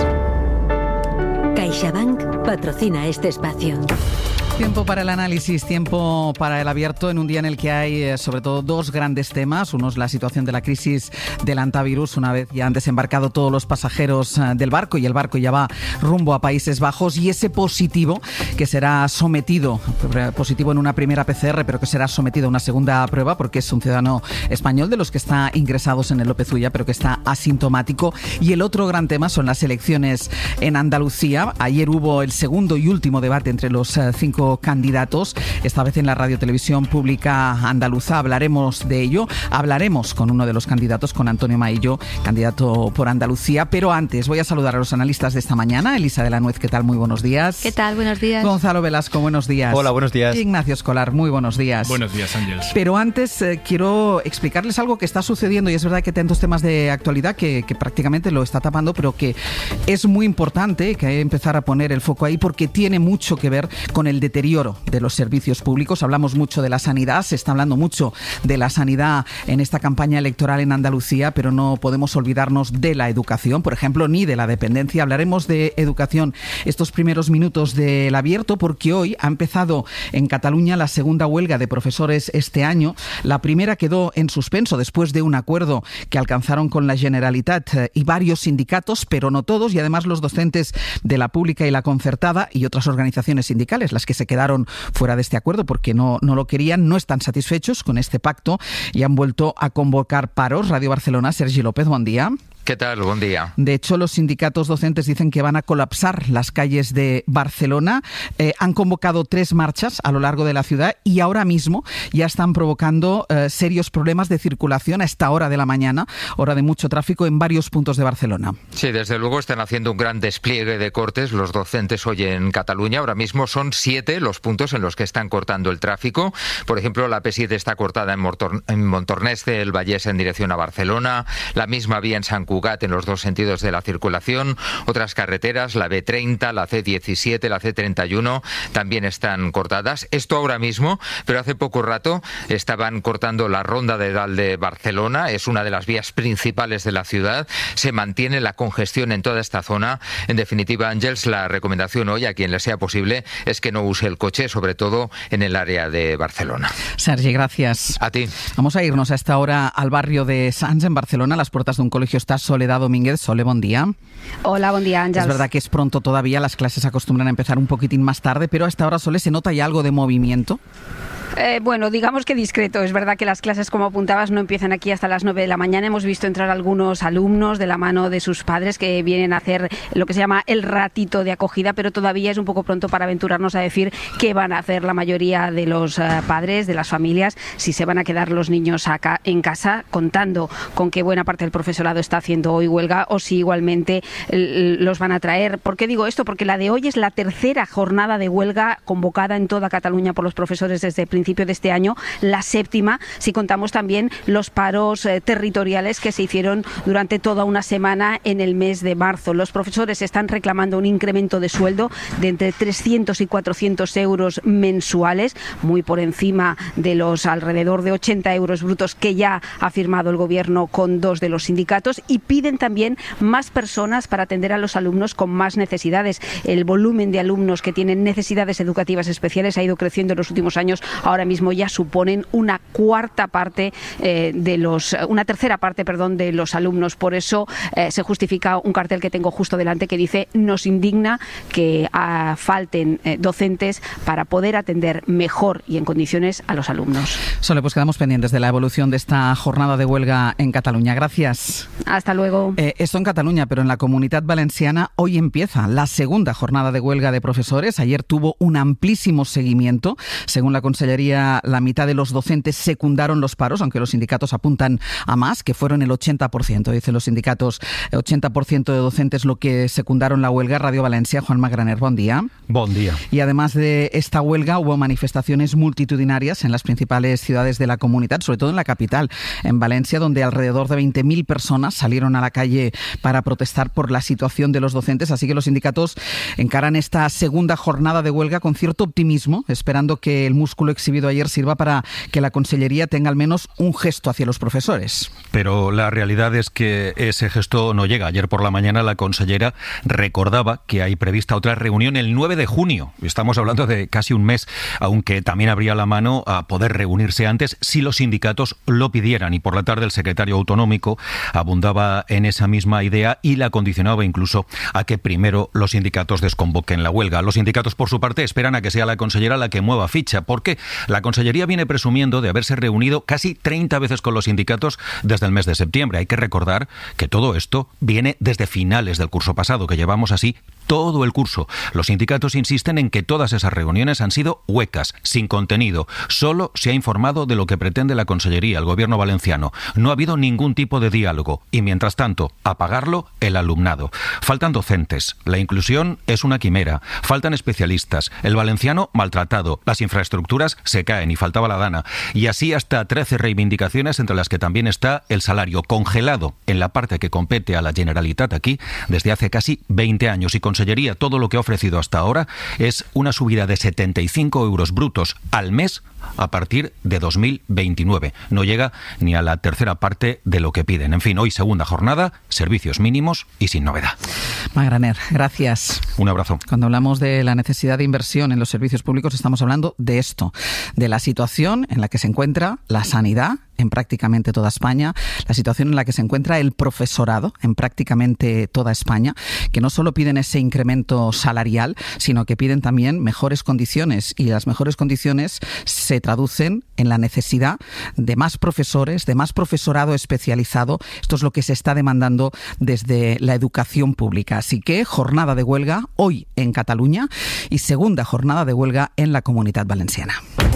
CaixaBank patrocina este espacio. Tiempo para el análisis, tiempo para el abierto en un día en el que hay sobre todo 2 grandes temas. Uno es la situación de la crisis del hantavirus, una vez ya han desembarcado todos los pasajeros del barco y el barco ya va rumbo a Países Bajos, y ese positivo que será sometido, positivo en una primera PCR, pero que será sometido a una segunda prueba porque es un ciudadano español de los que está ingresados en el López Ulla, pero que está asintomático. Y el otro gran tema son las elecciones en Andalucía. Ayer hubo el segundo y último debate entre los 5 candidatos, esta vez en la Radio Televisión Pública Andaluza. Hablaremos de ello, hablaremos con uno de los candidatos, con Antonio Maillo, candidato por Andalucía, pero antes voy a saludar a los analistas de esta mañana. Elisa de la Nuez, ¿qué tal? Muy buenos días. ¿Qué tal? Buenos días. Gonzalo Velasco, buenos días. Hola, buenos días. Ignacio Escolar, muy buenos días. Buenos días, Ángeles. Pero antes quiero explicarles algo que está sucediendo, y es verdad que tantos temas de actualidad que prácticamente lo está tapando, pero que es muy importante que hay que empezar a poner el foco ahí porque tiene mucho que ver con el deterioro de los servicios públicos. Hablamos mucho de la sanidad, se está hablando mucho de la sanidad en esta campaña electoral en Andalucía, pero no podemos olvidarnos de la educación, por ejemplo, ni de la dependencia. Hablaremos de educación estos primeros minutos del abierto, porque hoy ha empezado en Cataluña la segunda huelga de profesores este año. La primera quedó en suspenso después de un acuerdo que alcanzaron con la Generalitat y varios sindicatos, pero no todos, y además los docentes de la pública y la concertada y otras organizaciones sindicales, las que se quedaron fuera de este acuerdo porque no lo querían, no están satisfechos con este pacto y han vuelto a convocar paros. Radio Barcelona, Sergi López, buen día. ¿Qué tal? Buen día. De hecho, los sindicatos docentes dicen que van a colapsar las calles de Barcelona. Han convocado 3 marchas a lo largo de la ciudad y ahora mismo ya están provocando serios problemas de circulación a esta hora de la mañana, hora de mucho tráfico en varios puntos de Barcelona. Sí, desde luego están haciendo un gran despliegue de cortes los docentes hoy en Cataluña. Ahora mismo son 7 los puntos en los que están cortando el tráfico. Por ejemplo, la P7 está cortada en Montornès del Vallès en dirección a Barcelona, la misma vía en Sant Cugat Sant Cugat en los dos sentidos de la circulación. Otras carreteras, la B30, la C17, la C31, también están cortadas. Esto ahora mismo, pero hace poco rato estaban cortando la ronda de Dalt de Barcelona. Es una de las vías principales de la ciudad. Se mantiene la congestión en toda esta zona. En definitiva, Ángels, la recomendación hoy a quien le sea posible es que no use el coche, sobre todo en el área de Barcelona. Sergi, gracias. A ti. Vamos a irnos a esta hora al barrio de Sants, en Barcelona. A las puertas de un colegio está Soledad Domínguez. Sole, buen día. Hola, buen día, Ángels. Es verdad que es pronto todavía, las clases acostumbran a empezar un poquitín más tarde, pero a esta hora, Sole, ¿se nota ya algo de movimiento? Bueno, digamos que discreto. Es verdad que las clases, como apuntabas, no empiezan aquí hasta las 9 de la mañana. Hemos visto entrar algunos alumnos de la mano de sus padres que vienen a hacer lo que se llama el ratito de acogida, pero todavía es un poco pronto para aventurarnos a decir qué van a hacer la mayoría de los padres, de las familias, si se van a quedar los niños acá en casa, contando con que buena parte del profesorado está haciendo hoy huelga, o si igualmente los van a traer. ¿Por qué digo esto? Porque la de hoy es la tercera jornada de huelga convocada en toda Cataluña por los profesores desde el principio de este año, la séptima, si contamos también los paros territoriales que se hicieron durante toda una semana en el mes de marzo. Los profesores están reclamando un incremento de sueldo de entre 300 y 400 euros mensuales, muy por encima de los alrededor de 80 euros brutos que ya ha firmado el gobierno con dos de los sindicatos, y piden también más personas para atender a los alumnos con más necesidades. El volumen de alumnos que tienen necesidades educativas especiales ha ido creciendo en los últimos años. Ahora mismo ya suponen una tercera parte de los alumnos. Por eso se justifica un cartel que tengo justo delante que dice: nos indigna que falten docentes para poder atender mejor y en condiciones a los alumnos. Sole, pues quedamos pendientes de la evolución de esta jornada de huelga en Cataluña. Gracias. Hasta luego. Esto en Cataluña, pero en la Comunitat Valenciana hoy empieza la segunda jornada de huelga de profesores. Ayer tuvo un amplísimo seguimiento. Según la Consellería, la mitad de los docentes secundaron los paros, aunque los sindicatos apuntan a más, que fueron el 80%. Dicen los sindicatos, 80% de docentes lo que secundaron la huelga. Radio Valencia, Juan Magraner, buen día. Buen día. Y además de esta huelga, hubo manifestaciones multitudinarias en las principales ciudades de la comunidad, sobre todo en la capital, en Valencia, donde alrededor de 20.000 personas salieron a la calle para protestar por la situación de los docentes. Así que los sindicatos encaran esta segunda jornada de huelga con cierto optimismo, esperando que el músculo exhibido ayer sirva para que la Consellería tenga al menos un gesto hacia los profesores. Pero la realidad es que ese gesto no llega. Ayer por la mañana la consellera recordaba que hay prevista otra reunión el 9 de junio. Estamos hablando de casi un mes, aunque también habría la mano a poder reunirse antes si los sindicatos lo pidieran. Y por la tarde el secretario autonómico abundaba en esa misma idea y la condicionaba incluso a que primero los sindicatos desconvoquen la huelga. Los sindicatos, por su parte, esperan a que sea la consellera la que mueva ficha, porque la Consellería viene presumiendo de haberse reunido casi 30 veces con los sindicatos desde el mes de septiembre. Hay que recordar que todo esto viene desde finales del curso pasado, que llevamos así todo el curso. Los sindicatos insisten en que todas esas reuniones han sido huecas, sin contenido. Solo se ha informado de lo que pretende la Consellería, el Gobierno valenciano. No ha habido ningún tipo de diálogo y, mientras tanto, a pagarlo el alumnado. Faltan docentes, la inclusión es una quimera, faltan especialistas, el valenciano maltratado, las infraestructuras se caen y faltaba la dana. Y así hasta 13 reivindicaciones, entre las que también está el salario congelado en la parte que compete a la Generalitat aquí desde hace casi 20 años. Y Consellería todo lo que ha ofrecido hasta ahora es una subida de 75 euros brutos al mes a partir de 2029. No llega ni a la tercera parte de lo que piden. En fin, hoy segunda jornada, servicios mínimos y sin novedad. Magraner, gracias. Un abrazo. Cuando hablamos de la necesidad de inversión en los servicios públicos, estamos hablando de esto, de la situación en la que se encuentra la sanidad en prácticamente toda España, la situación en la que se encuentra el profesorado en prácticamente toda España, que no solo piden ese incremento salarial, sino que piden también mejores condiciones, y las mejores condiciones se traducen en la necesidad de más profesores, de más profesorado especializado. Esto es lo que se está demandando desde la educación pública. Así que jornada de huelga hoy en Cataluña y segunda jornada de huelga en la Comunitat Valenciana.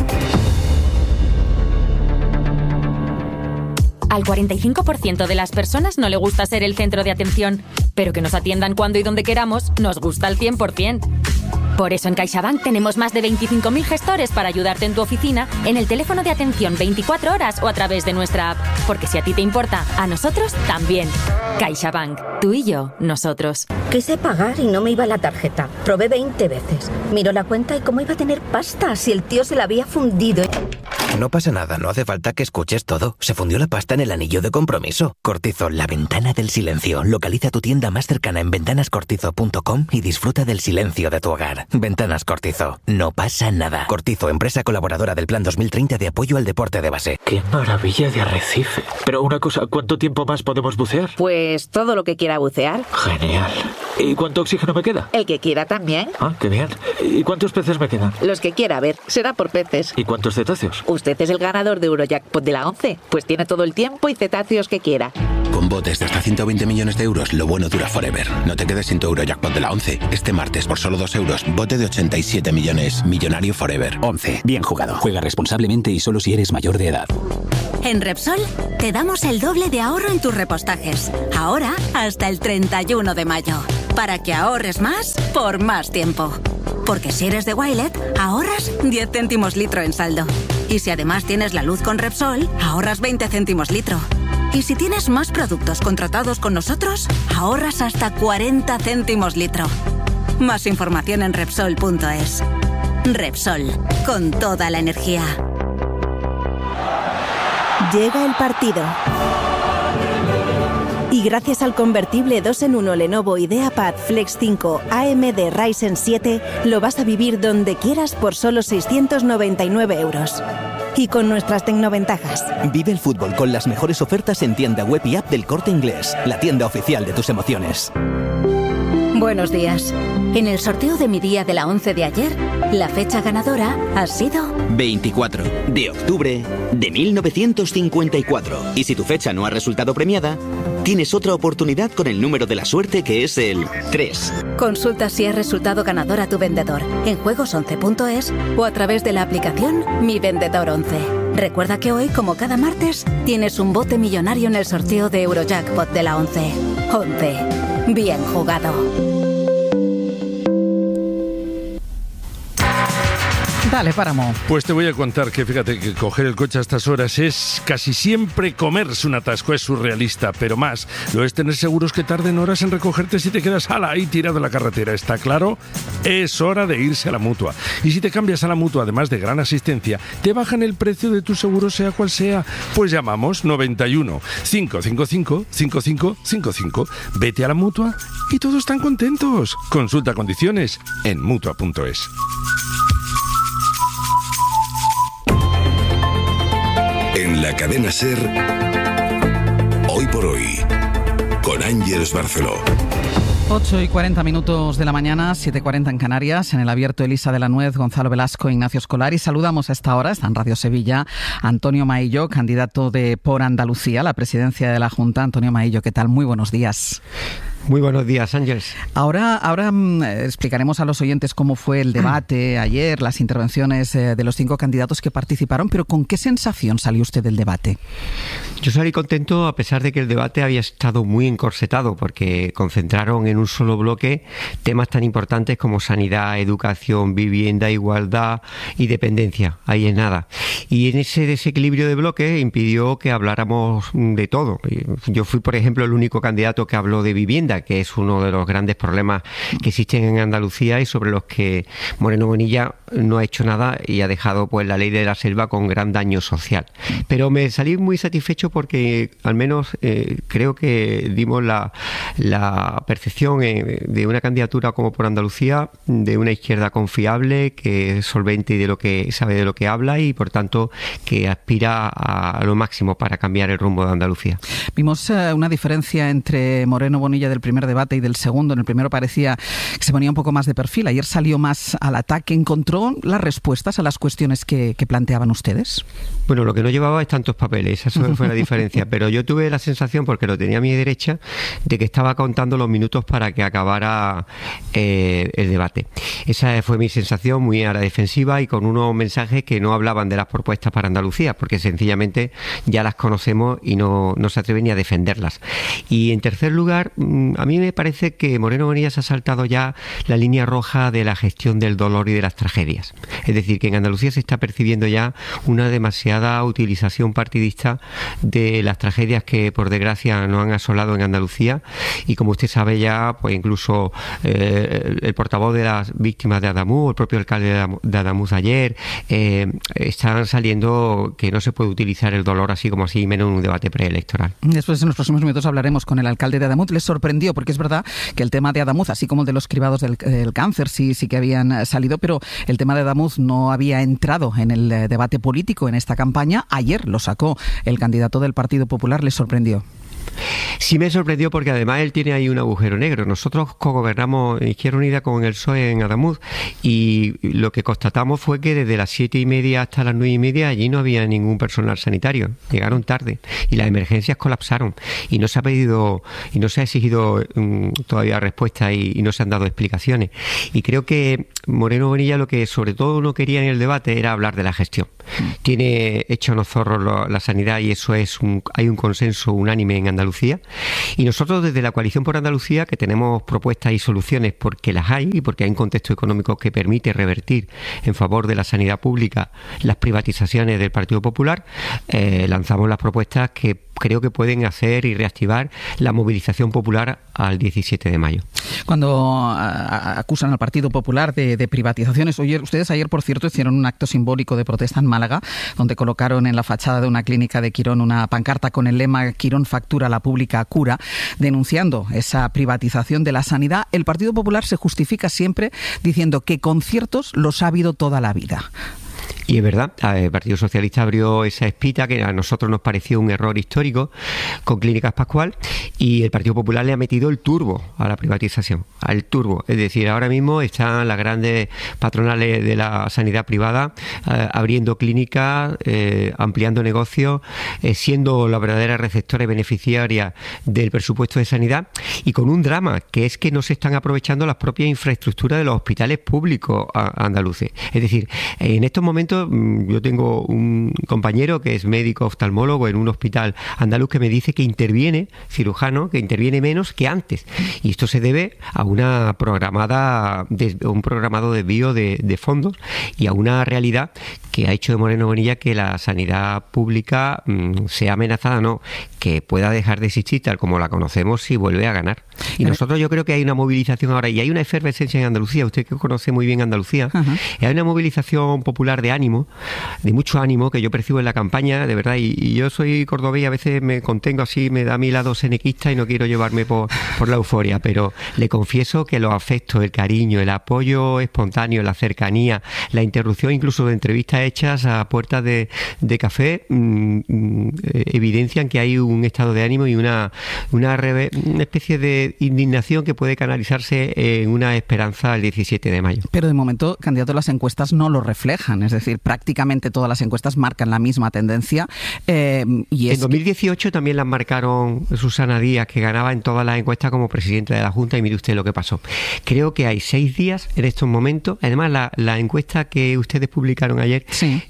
Al 45% de las personas no le gusta ser el centro de atención, pero que nos atiendan cuando y donde queramos nos gusta al 100%. Por eso en CaixaBank tenemos más de 25.000 gestores para ayudarte en tu oficina, en el teléfono de atención 24 horas o a través de nuestra app. Porque si a ti te importa, a nosotros también. CaixaBank. Tú y yo, nosotros. Quise pagar y no me iba la tarjeta. Probé 20 veces. Miró la cuenta y cómo iba a tener pasta si el tío se la había fundido. No pasa nada, no hace falta que escuches todo. Se fundió la pasta en el anillo de compromiso. Cortizo, la ventana del silencio. Localiza tu tienda más cercana en ventanascortizo.com y disfruta del silencio de tu hogar. Ventanas Cortizo. No pasa nada. Cortizo, empresa colaboradora del Plan 2030 de apoyo al deporte de base. ¡Qué maravilla de arrecife! Pero una cosa, ¿cuánto tiempo más podemos bucear? Pues todo lo que quiera bucear. Genial. ¿Y cuánto oxígeno me queda? El que quiera también. Ah, qué bien. ¿Y cuántos peces me quedan? Los que quiera, a ver, será por peces. ¿Y cuántos cetáceos? Usted es el ganador de Eurojackpot de la 11, pues tiene todo el tiempo y cetáceos que quiera. Con botes de hasta 120 millones de euros, lo bueno dura forever. No te quedes sin tu Eurojackpot de la 11. Este martes, por solo 2 euros, bote de 87 millones. Millonario forever. 11. Bien jugado. Juega responsablemente y solo si eres mayor de edad. En Repsol te damos el doble de ahorro en tus repostajes. Ahora hasta el 31 de mayo. Para que ahorres más por más tiempo. Porque si eres de Wilet, ahorras 10 céntimos litro en saldo. Y si además tienes la luz con Repsol, ahorras 20 céntimos litro. Y si tienes más productos contratados con nosotros, ahorras hasta 40 céntimos litro. Más información en Repsol.es. Repsol, con toda la energía. Llega el partido. Y gracias al convertible 2 en 1 Lenovo IdeaPad Flex 5 AMD Ryzen 7, lo vas a vivir donde quieras por solo 699 euros. Y con nuestras tecnoventajas. Vive el fútbol con las mejores ofertas en tienda web y app del Corte Inglés, la tienda oficial de tus emociones. Buenos días. En el sorteo de mi día de la 11 de ayer, la fecha ganadora ha sido 24 de octubre de 1954. Y si tu fecha no ha resultado premiada, tienes otra oportunidad con el número de la suerte, que es el 3. Consulta si has resultado ganador a tu vendedor en juegos11.es o a través de la aplicación Mi Vendedor 11. Recuerda que hoy, como cada martes, tienes un bote millonario en el sorteo de Eurojackpot de la 11. 11. Bien jugado. Dale, Páramo. Pues te voy a contar que fíjate que coger el coche a estas horas es casi siempre comerse un atasco, es surrealista, pero más lo es tener seguros que tarden horas en recogerte si te quedas ahí tirado en la carretera. ¿Está claro? Es hora de irse a la Mutua. Y si te cambias a la Mutua, además de gran asistencia, te bajan el precio de tu seguro, sea cual sea. Pues llamamos 91 555 5555. Vete a la Mutua y todos están contentos. Consulta condiciones en Mutua.es. En la cadena SER, Hoy por Hoy, con Ángeles Barceló. 8:40 de la mañana, 7:40 en Canarias. En el abierto, Elisa de la Nuez, Gonzalo Velasco, Ignacio Escolar. Y saludamos a esta hora, está en Radio Sevilla, Antonio Maillo, candidato de Por Andalucía, la presidencia de la Junta. Antonio Maillo, ¿qué tal? Muy buenos días. Muy buenos días, Ángeles. Ahora explicaremos a los oyentes cómo fue el debate ayer, las intervenciones de los 5 candidatos que participaron, pero ¿con qué sensación salió usted del debate? Yo salí contento a pesar de que el debate había estado muy encorsetado, porque concentraron en un solo bloque temas tan importantes como sanidad, educación, vivienda, igualdad y dependencia. Ahí es nada. Y en ese desequilibrio de bloques impidió que habláramos de todo. Yo fui, por ejemplo, el único candidato que habló de vivienda, que es uno de los grandes problemas que existen en Andalucía y sobre los que Moreno Bonilla no ha hecho nada y ha dejado pues la ley de la selva con gran daño social. Pero me salí muy satisfecho porque al menos creo que dimos la percepción de una candidatura como Por Andalucía, de una izquierda confiable, que es solvente y de lo que sabe de lo que habla y por tanto que aspira a lo máximo para cambiar el rumbo de Andalucía. Vimos una diferencia entre Moreno Bonilla del primer debate y del segundo. En el primero parecía que se ponía un poco más de perfil. Ayer salió más al ataque. ¿Encontró las respuestas a las cuestiones que planteaban ustedes? Bueno, lo que no llevaba es tantos papeles, eso fue la diferencia. Pero yo tuve la sensación, porque lo tenía a mi derecha, de que estaba contando los minutos para que acabara el debate. Esa fue mi sensación, muy a la defensiva y con unos mensajes que no hablaban de las propuestas para Andalucía, porque sencillamente ya las conocemos y no se atreven ni a defenderlas. Y en tercer lugar, a mí me parece que Moreno Bonilla se ha saltado ya la línea roja de la gestión del dolor y de las tragedias. Es decir, que en Andalucía se está percibiendo ya una demasiada utilización partidista de las tragedias que, por desgracia, nos han asolado en Andalucía. Y como usted sabe ya, pues incluso el portavoz de las víctimas de Adamuz, el propio alcalde de Adamuz ayer, están saliendo que no se puede utilizar el dolor así como así, menos en un debate preelectoral. Después, en los próximos minutos, hablaremos con el alcalde de Adamuz. Les sorprendió, porque es verdad que el tema de Adamuz, así como el de los cribados del cáncer, sí que habían salido, pero el tema de Adamuz no había entrado en el debate político en esta campaña. Ayer lo sacó el candidato del Partido Popular. ¿Les sorprendió? Sí me sorprendió porque además él tiene ahí un agujero negro. Nosotros cogobernamos Izquierda Unida con el PSOE en Adamuz y lo que constatamos fue que desde las 7:30 hasta las 9:30 allí no había ningún personal sanitario. Llegaron tarde y las emergencias colapsaron y no se ha pedido y no se ha exigido todavía respuesta y no se han dado explicaciones. Y creo que Moreno Bonilla lo que sobre todo no quería en el debate era hablar de la gestión. Tiene hecho unos zorros la sanidad y eso hay un consenso unánime en Andalucía, y nosotros desde la Coalición por Andalucía, que tenemos propuestas y soluciones porque las hay y porque hay un contexto económico que permite revertir en favor de la sanidad pública las privatizaciones del Partido Popular, lanzamos las propuestas que creo que pueden hacer y reactivar la movilización popular al 17 de mayo. Cuando acusan al Partido Popular de privatizaciones, ustedes ayer, por cierto, hicieron un acto simbólico de protesta en Málaga, donde colocaron en la fachada de una clínica de Quirón una pancarta con el lema "Quirón factura, la pública cura", denunciando esa privatización de la sanidad. El Partido Popular se justifica siempre diciendo que conciertos los ha habido toda la vida. Y es verdad, el Partido Socialista abrió esa espita que a nosotros nos pareció un error histórico con Clínicas Pascual, y el Partido Popular le ha metido el turbo a la privatización, al turbo. Es decir, ahora mismo están las grandes patronales de la sanidad privada abriendo clínicas, ampliando negocios, siendo la verdadera receptora y beneficiaria del presupuesto de sanidad, y con un drama, que es que no se están aprovechando las propias infraestructuras de los hospitales públicos andaluces. Es decir, en estos momentos yo tengo un compañero que es médico oftalmólogo en un hospital andaluz que me dice que interviene, cirujano, que interviene menos que antes. Y esto se debe a un programado desvío de fondos y a una realidad que ha hecho de Moreno Bonilla que la sanidad pública sea amenazada, no, que pueda dejar de existir tal como la conocemos si vuelve a ganar. Y nosotros yo creo que hay una movilización ahora y hay una efervescencia en Andalucía, usted que conoce muy bien Andalucía, y hay una movilización popular de ánimo, de mucho ánimo que yo percibo en la campaña, de verdad, y yo soy cordobés y a veces me contengo así, me da mi lado senequista y no quiero llevarme por la euforia, pero le confieso que los afectos, el cariño, el apoyo espontáneo, la cercanía, la interrupción incluso de entrevistas hechas a puertas de café evidencian que hay un estado de ánimo y una especie de indignación que puede canalizarse en una esperanza el 17 de mayo. Pero de momento, candidato, las encuestas no lo reflejan, es decir, prácticamente todas las encuestas marcan la misma tendencia. En 2018 también las marcaron Susana Díaz, que ganaba en todas las encuestas como presidenta de la Junta, y mire usted lo que pasó. Creo que hay 6 días en estos momentos, además la encuesta que ustedes publicaron ayer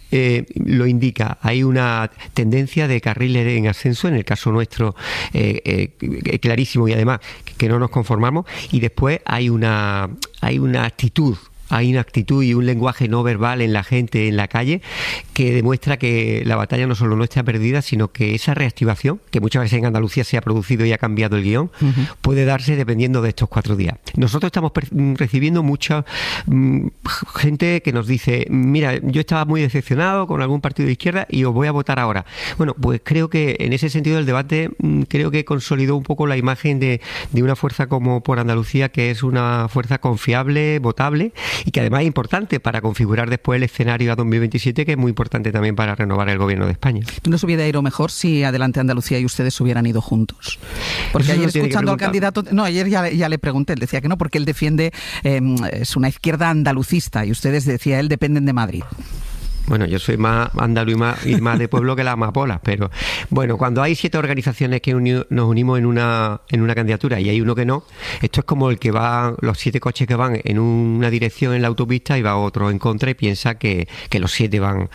lo indica, hay una tendencia de carriles en ascenso, en el caso nuestro clarísimo, y además que no nos conformamos, y después hay una actitud hay una actitud y un lenguaje no verbal en la gente, en la calle, que demuestra que la batalla no solo no está perdida, sino que esa reactivación, que muchas veces en Andalucía se ha producido y ha cambiado el guión, puede darse dependiendo de estos 4 días. Nosotros estamos recibiendo mucha gente que nos dice, mira, yo estaba muy decepcionado con algún partido de izquierda y os voy a votar ahora. Bueno, pues creo que en ese sentido el debate creo que consolidó un poco la imagen de una fuerza como Por Andalucía, que es una fuerza confiable, votable, y que además es importante para configurar después el escenario a 2027, que es muy importante también para renovar el gobierno de España. ¿No se hubiera ido mejor si Adelante Andalucía y ustedes hubieran ido juntos? Porque ayer, escuchando al candidato, no, ayer ya le pregunté, él decía que no, porque él defiende, es una izquierda andalucista, y ustedes, decía él, dependen de Madrid. Bueno, yo soy más andaluz y más de pueblo que las amapolas, pero bueno, cuando hay 7 organizaciones que nos unimos en una candidatura y hay uno que no, esto es como el que va, los 7 coches que van en una dirección en la autopista y va otro en contra y piensa que los 7 van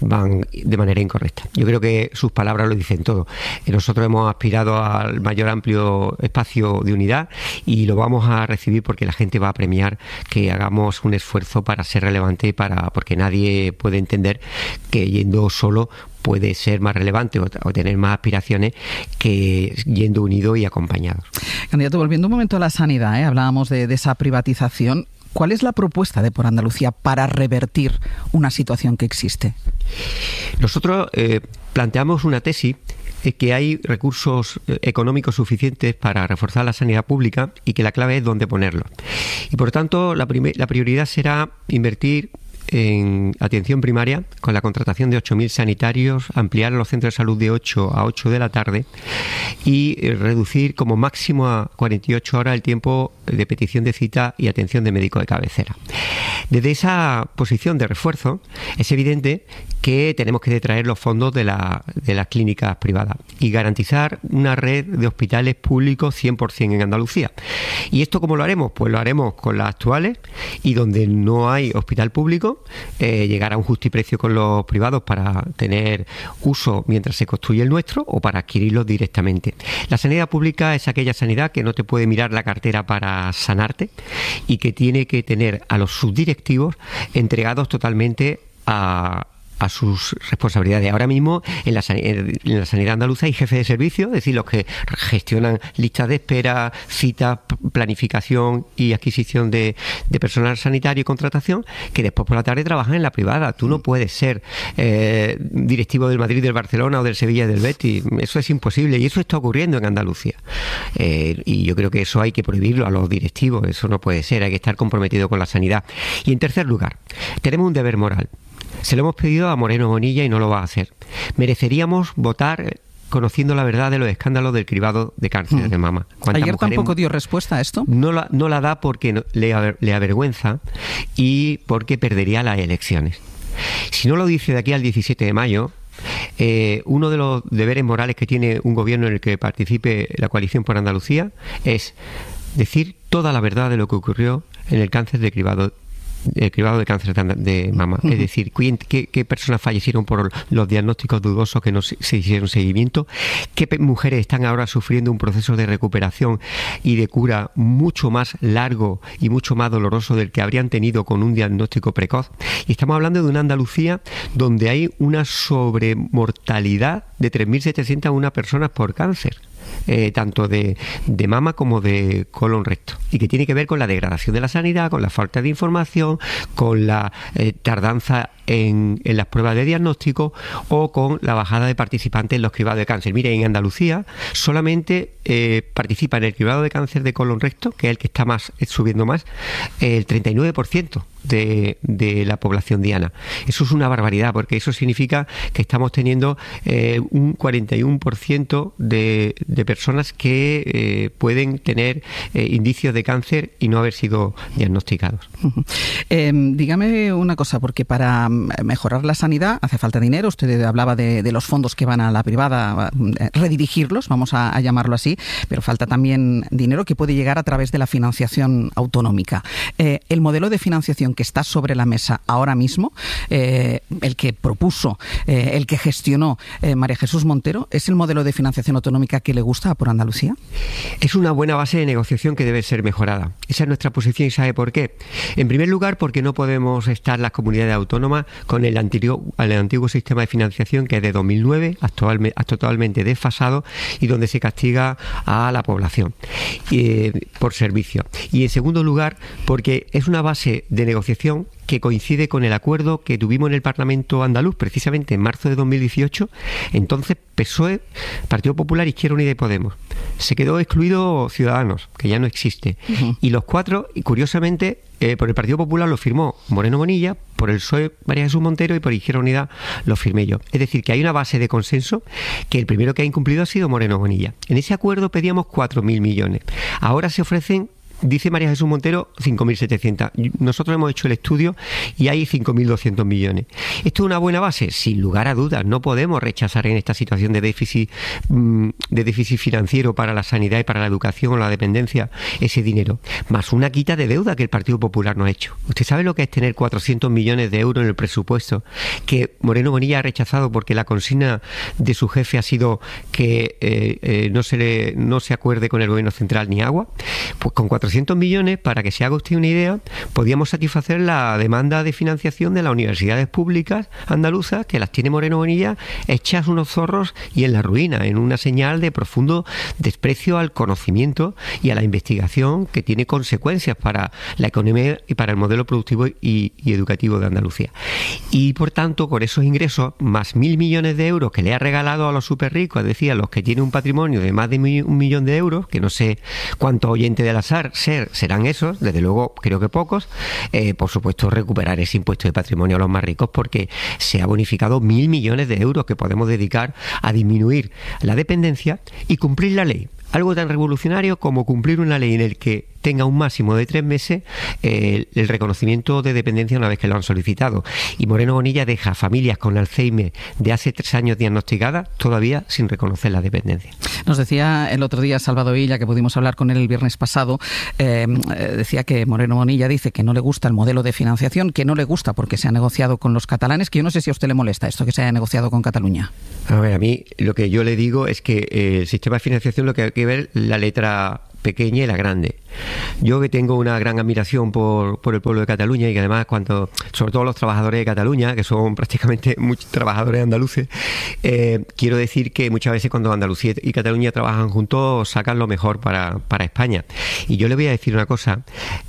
de manera incorrecta. Yo creo que sus palabras lo dicen todo. Nosotros hemos aspirado al mayor amplio espacio de unidad y lo vamos a recibir porque la gente va a premiar que hagamos un esfuerzo para ser relevante, porque nadie puede entender que yendo solo puede ser más relevante o tener más aspiraciones que yendo unido y acompañado. Candidato, volviendo un momento a la sanidad, hablábamos de esa privatización. ¿Cuál es la propuesta de Por Andalucía para revertir una situación que existe? Nosotros planteamos una tesis que hay recursos económicos suficientes para reforzar la sanidad pública y que la clave es dónde ponerlos. Y por tanto, la prioridad será invertir en atención primaria con la contratación de 8.000 sanitarios, ampliar los centros de salud de 8 a 8 de la tarde y reducir como máximo a 48 horas el tiempo de petición de cita y atención de médico de cabecera. Desde esa posición de refuerzo es evidente que tenemos que detraer los fondos de las clínicas privadas y garantizar una red de hospitales públicos 100% en Andalucía. ¿Y esto cómo lo haremos? Pues lo haremos con las actuales y donde no hay hospital público, llegar a un justiprecio con los privados para tener uso mientras se construye el nuestro o para adquirirlos directamente. La sanidad pública es aquella sanidad que no te puede mirar la cartera para sanarte y que tiene que tener a los subdirectivos entregados totalmente a sus responsabilidades. Ahora mismo en la sanidad andaluza hay jefes de servicio, es decir, los que gestionan listas de espera, citas, planificación y adquisición de personal sanitario y contratación, que después por la tarde trabajan en la privada. Tú no puedes ser directivo del Madrid, del Barcelona o del Sevilla y del Betis. Eso es imposible y eso está ocurriendo en Andalucía. Y yo creo que eso hay que prohibirlo a los directivos. Eso no puede ser, hay que estar comprometido con la sanidad. Y en tercer lugar, tenemos un deber moral. Se lo hemos pedido a Moreno Bonilla y no lo va a hacer. Mereceríamos votar conociendo la verdad de los escándalos del cribado de cáncer de mama. ¿Ayer tampoco dio respuesta a esto? No la da porque le avergüenza y porque perdería las elecciones. Si no lo dice de aquí al 17 de mayo, uno de los deberes morales que tiene un gobierno en el que participe la coalición por Andalucía es decir toda la verdad de lo que ocurrió en el cáncer de cribado de cáncer de mama. Es decir, qué personas fallecieron por los diagnósticos dudosos que no se hicieron seguimiento, qué mujeres están ahora sufriendo un proceso de recuperación y de cura mucho más largo y mucho más doloroso del que habrían tenido con un diagnóstico precoz. Y estamos hablando de una Andalucía donde hay una sobremortalidad de 3.701 personas por cáncer. Tanto de mama como de colon recto, y que tiene que ver con la degradación de la sanidad, con la falta de información, con la tardanza en las pruebas de diagnóstico o con la bajada de participantes en los cribados de cáncer. Mire, en Andalucía solamente participa en el cribado de cáncer de colon recto, que es el que está subiendo más, el 39% de la población diana. Eso es una barbaridad, porque eso significa que estamos teniendo un 41% de personas que pueden tener indicios de cáncer y no haber sido diagnosticados. Dígame una cosa, porque para mejorar la sanidad hace falta dinero. Usted hablaba de los fondos que van a la privada, redirigirlos, vamos a llamarlo así, pero falta también dinero que puede llegar a través de la financiación autonómica. El modelo de financiación que está sobre la mesa ahora mismo, el que propuso, el que gestionó María Jesús Montero, ¿es el modelo de financiación autonómica que le gusta a Por Andalucía? Es una buena base de negociación que debe ser mejorada. Esa es nuestra posición y ¿sabe por qué? En primer lugar, porque no podemos estar las comunidades autónomas con el antiguo sistema de financiación que es de 2009, totalmente desfasado y donde se castiga a la población por servicio. Y en segundo lugar, porque es una base de negociación que coincide con el acuerdo que tuvimos en el Parlamento andaluz precisamente en marzo de 2018. Entonces PSOE, Partido Popular, Izquierda Unida y Podemos. Se quedó excluido Ciudadanos, que ya no existe. Y los cuatro, y curiosamente, por el Partido Popular lo firmó Moreno Bonilla, por el PSOE María Jesús Montero y por Izquierda Unida lo firmé yo. Es decir, que hay una base de consenso que el primero que ha incumplido ha sido Moreno Bonilla. En ese acuerdo pedíamos 4.000 millones. Ahora se ofrecen Dice María Jesús Montero 5.700. Nosotros hemos hecho el estudio y hay 5.200 millones. ¿Esto es una buena base? Sin lugar a dudas. No podemos rechazar en esta situación de déficit financiero para la sanidad y para la educación o la dependencia ese dinero. Más una quita de deuda que el Partido Popular no ha hecho. ¿Usted sabe lo que es tener 400 millones de euros en el presupuesto que Moreno Bonilla ha rechazado porque la consigna de su jefe ha sido que no se acuerde con el gobierno central ni agua? Pues con 400 millones, para que se haga usted una idea, podíamos satisfacer la demanda de financiación de las universidades públicas andaluzas, que las tiene Moreno Bonilla hechas unos zorros y en la ruina, en una señal de profundo desprecio al conocimiento y a la investigación, que tiene consecuencias para la economía y para el modelo productivo y educativo de Andalucía. Y por tanto, con esos ingresos, más 1.000 millones de euros que le ha regalado a los superricos, es decir, a los que tienen un patrimonio de más de 1 millón de euros, que no sé cuántos oyentes del azar serán esos, desde luego creo que pocos, por supuesto recuperar ese impuesto de patrimonio a los más ricos, porque se ha bonificado 1.000 millones de euros que podemos dedicar a disminuir la dependencia y cumplir la ley. Algo tan revolucionario como cumplir una ley en el que tenga un máximo de 3 meses el reconocimiento de dependencia una vez que lo han solicitado. Y Moreno Bonilla deja a familias con Alzheimer de hace 3 años diagnosticadas todavía sin reconocer la dependencia. Nos decía el otro día Salvador Illa, que pudimos hablar con él el viernes pasado, decía que Moreno Bonilla dice que no le gusta el modelo de financiación, que no le gusta porque se ha negociado con los catalanes, que yo no sé si a usted le molesta esto que se haya negociado con Cataluña. A ver, a mí lo que yo le digo es que el sistema de financiación, lo que hay que ver la letra pequeña y la grande. Yo, que tengo una gran admiración por el pueblo de Cataluña, y que además sobre todo los trabajadores de Cataluña, que son prácticamente muchos trabajadores andaluces, quiero decir que muchas veces cuando Andalucía y Cataluña trabajan juntos sacan lo mejor para España. Y yo le voy a decir una cosa,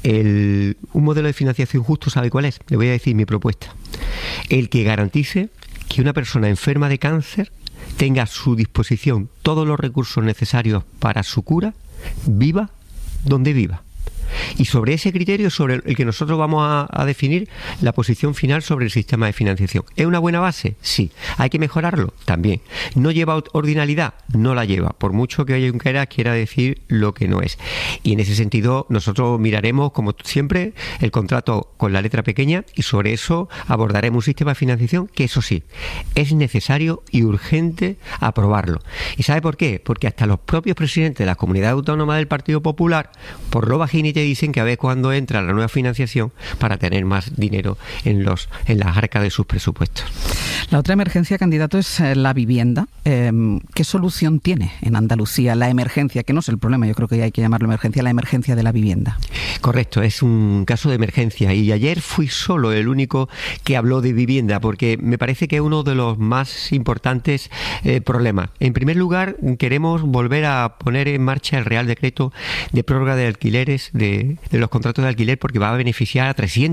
un modelo de financiación justo, ¿sabe cuál es? Le voy a decir mi propuesta. El que garantice que una persona enferma de cáncer tenga a su disposición todos los recursos necesarios para su cura, viva donde viva. Y sobre ese criterio, sobre el que nosotros vamos a definir la posición final sobre el sistema de financiación. ¿Es una buena base? Sí. ¿Hay que mejorarlo? También. ¿No lleva ordinalidad? No la lleva, por mucho que Junqueras quiera decir lo que no es. Y en ese sentido nosotros miraremos, como siempre, el contrato con la letra pequeña, y sobre eso abordaremos un sistema de financiación que, eso sí, es necesario y urgente aprobarlo. ¿Y sabe por qué? Porque hasta los propios presidentes de las comunidades autónomas del Partido Popular, por lo bajini, te dicen que a ver cuándo entra la nueva financiación para tener más dinero en las arcas de sus presupuestos. La otra emergencia, candidato, es la vivienda. ¿Qué solución tiene en Andalucía la emergencia? Que no es el problema, yo creo que hay que llamarlo emergencia, la emergencia de la vivienda. Correcto, es un caso de emergencia, y ayer fui solo el único que habló de vivienda, porque me parece que es uno de los más importantes problemas. En primer lugar, queremos volver a poner en marcha el Real Decreto de prórroga de alquileres de los contratos de alquiler, porque va a beneficiar a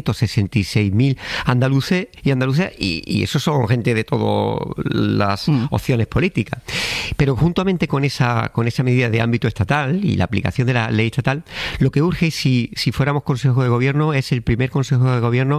366.000 andaluces y andaluzas, y esos son gente de todas las opciones políticas. Pero juntamente con esa medida de ámbito estatal y la aplicación de la ley estatal, lo que urge, si fuéramos Consejo de Gobierno, es el primer Consejo de Gobierno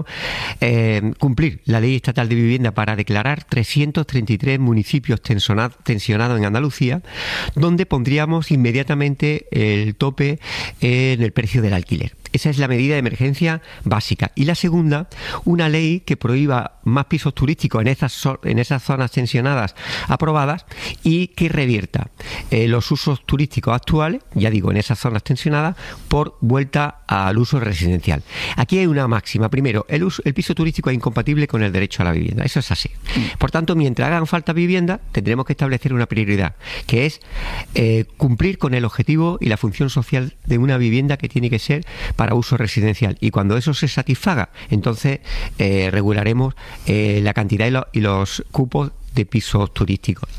cumplir la ley estatal de vivienda para declarar 333 municipios tensionados en Andalucía, donde pondríamos inmediatamente el tope en el precio del alquiler. Esa es la medida de emergencia básica. Y la segunda, una ley que prohíba más pisos turísticos en esas zonas tensionadas aprobadas, y que revierta los usos turísticos actuales, ya digo, en esas zonas tensionadas, por vuelta al uso residencial. Aquí hay una máxima. Primero, el piso turístico es incompatible con el derecho a la vivienda. Eso es así. Por tanto, mientras hagan falta vivienda, tendremos que establecer una prioridad, que es cumplir con el objetivo y la función social de una vivienda que tiene que ser para uso residencial. Y cuando eso se satisfaga, entonces regularemos la cantidad y los cupos de pisos turísticos.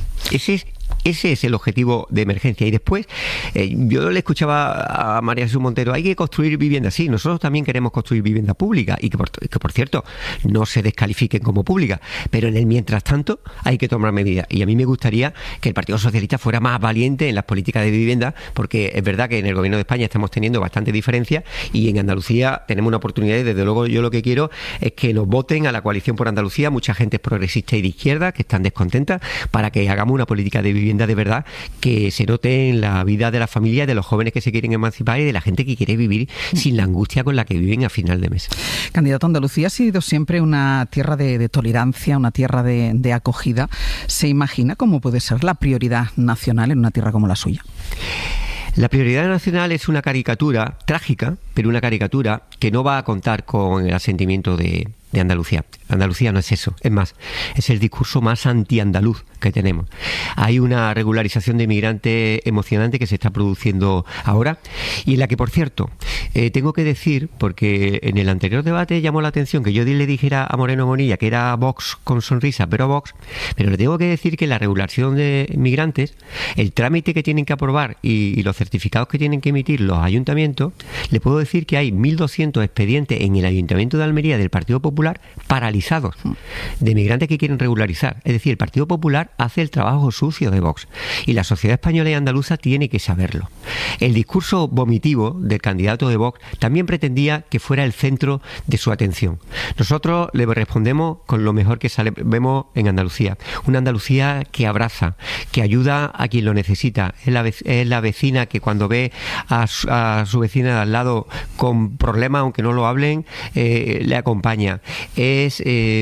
Ese es el objetivo de emergencia. Y después, yo le escuchaba a María Jesús Montero, hay que construir vivienda. Sí, nosotros también queremos construir vivienda pública, y que por cierto, no se descalifiquen como pública, pero en el mientras tanto hay que tomar medidas. Y a mí me gustaría que el Partido Socialista fuera más valiente en las políticas de vivienda, porque es verdad que en el Gobierno de España estamos teniendo bastante diferencia, y en Andalucía tenemos una oportunidad, y desde luego yo lo que quiero es que nos voten a la coalición por Andalucía, mucha gente progresista y de izquierda que están descontentas, para que hagamos una política de vivienda vivienda de verdad que se note en la vida de la familia, de los jóvenes que se quieren emancipar y de la gente que quiere vivir sin la angustia con la que viven a final de mes. Candidato, Andalucía ha sido siempre una tierra de tolerancia, una tierra de acogida. ¿Se imagina cómo puede ser la prioridad nacional en una tierra como la suya? La prioridad nacional es una caricatura trágica, pero una caricatura que no va a contar con el asentimiento de Andalucía. Andalucía no es eso, es más, es el discurso más anti-andaluz que tenemos. Hay una regularización de inmigrantes emocionante que se está produciendo ahora y en la que, por cierto, tengo que decir, porque en el anterior debate llamó la atención que yo le dijera a Moreno Bonilla que era Vox con sonrisa, pero le tengo que decir que la regulación de inmigrantes, el trámite que tienen que aprobar y los certificados que tienen que emitir los ayuntamientos, le puedo decir que hay 1.200 expedientes en el Ayuntamiento de Almería del Partido Popular paralizados de migrantes que quieren regularizar. Es decir, el Partido Popular hace el trabajo sucio de Vox y la sociedad española y andaluza tiene que saberlo. El discurso vomitivo del candidato de Vox también pretendía que fuera el centro de su atención. Nosotros le respondemos con lo mejor que vemos en Andalucía. Una Andalucía que abraza, que ayuda a quien lo necesita. Es la vecina que cuando ve a su vecina de al lado con problemas, aunque no lo hablen, le acompaña. Es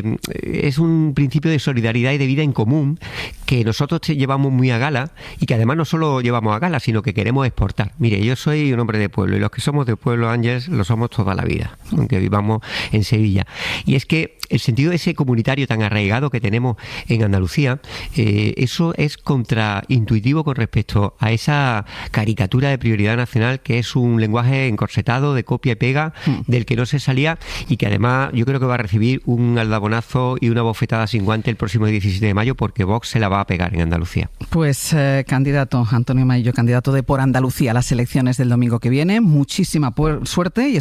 un principio de solidaridad y de vida en común que nosotros llevamos muy a gala y que además no solo llevamos a gala, sino que queremos exportar. Mire, yo soy un hombre de pueblo y los que somos de pueblo, Ángeles, lo somos toda la vida, aunque vivamos en Sevilla. Y es que el sentido ese comunitario tan arraigado que tenemos en Andalucía, eso es contraintuitivo con respecto a esa caricatura de prioridad nacional que es un lenguaje encorsetado de copia y pega del que no se salía y que además yo creo que va a recibir un aldabonazo y una bofetada sin guante el próximo 17 de mayo porque Vox se la va a pegar en Andalucía. Pues candidato Antonio Maillo, candidato de Por Andalucía a las elecciones del domingo que viene, muchísima suerte y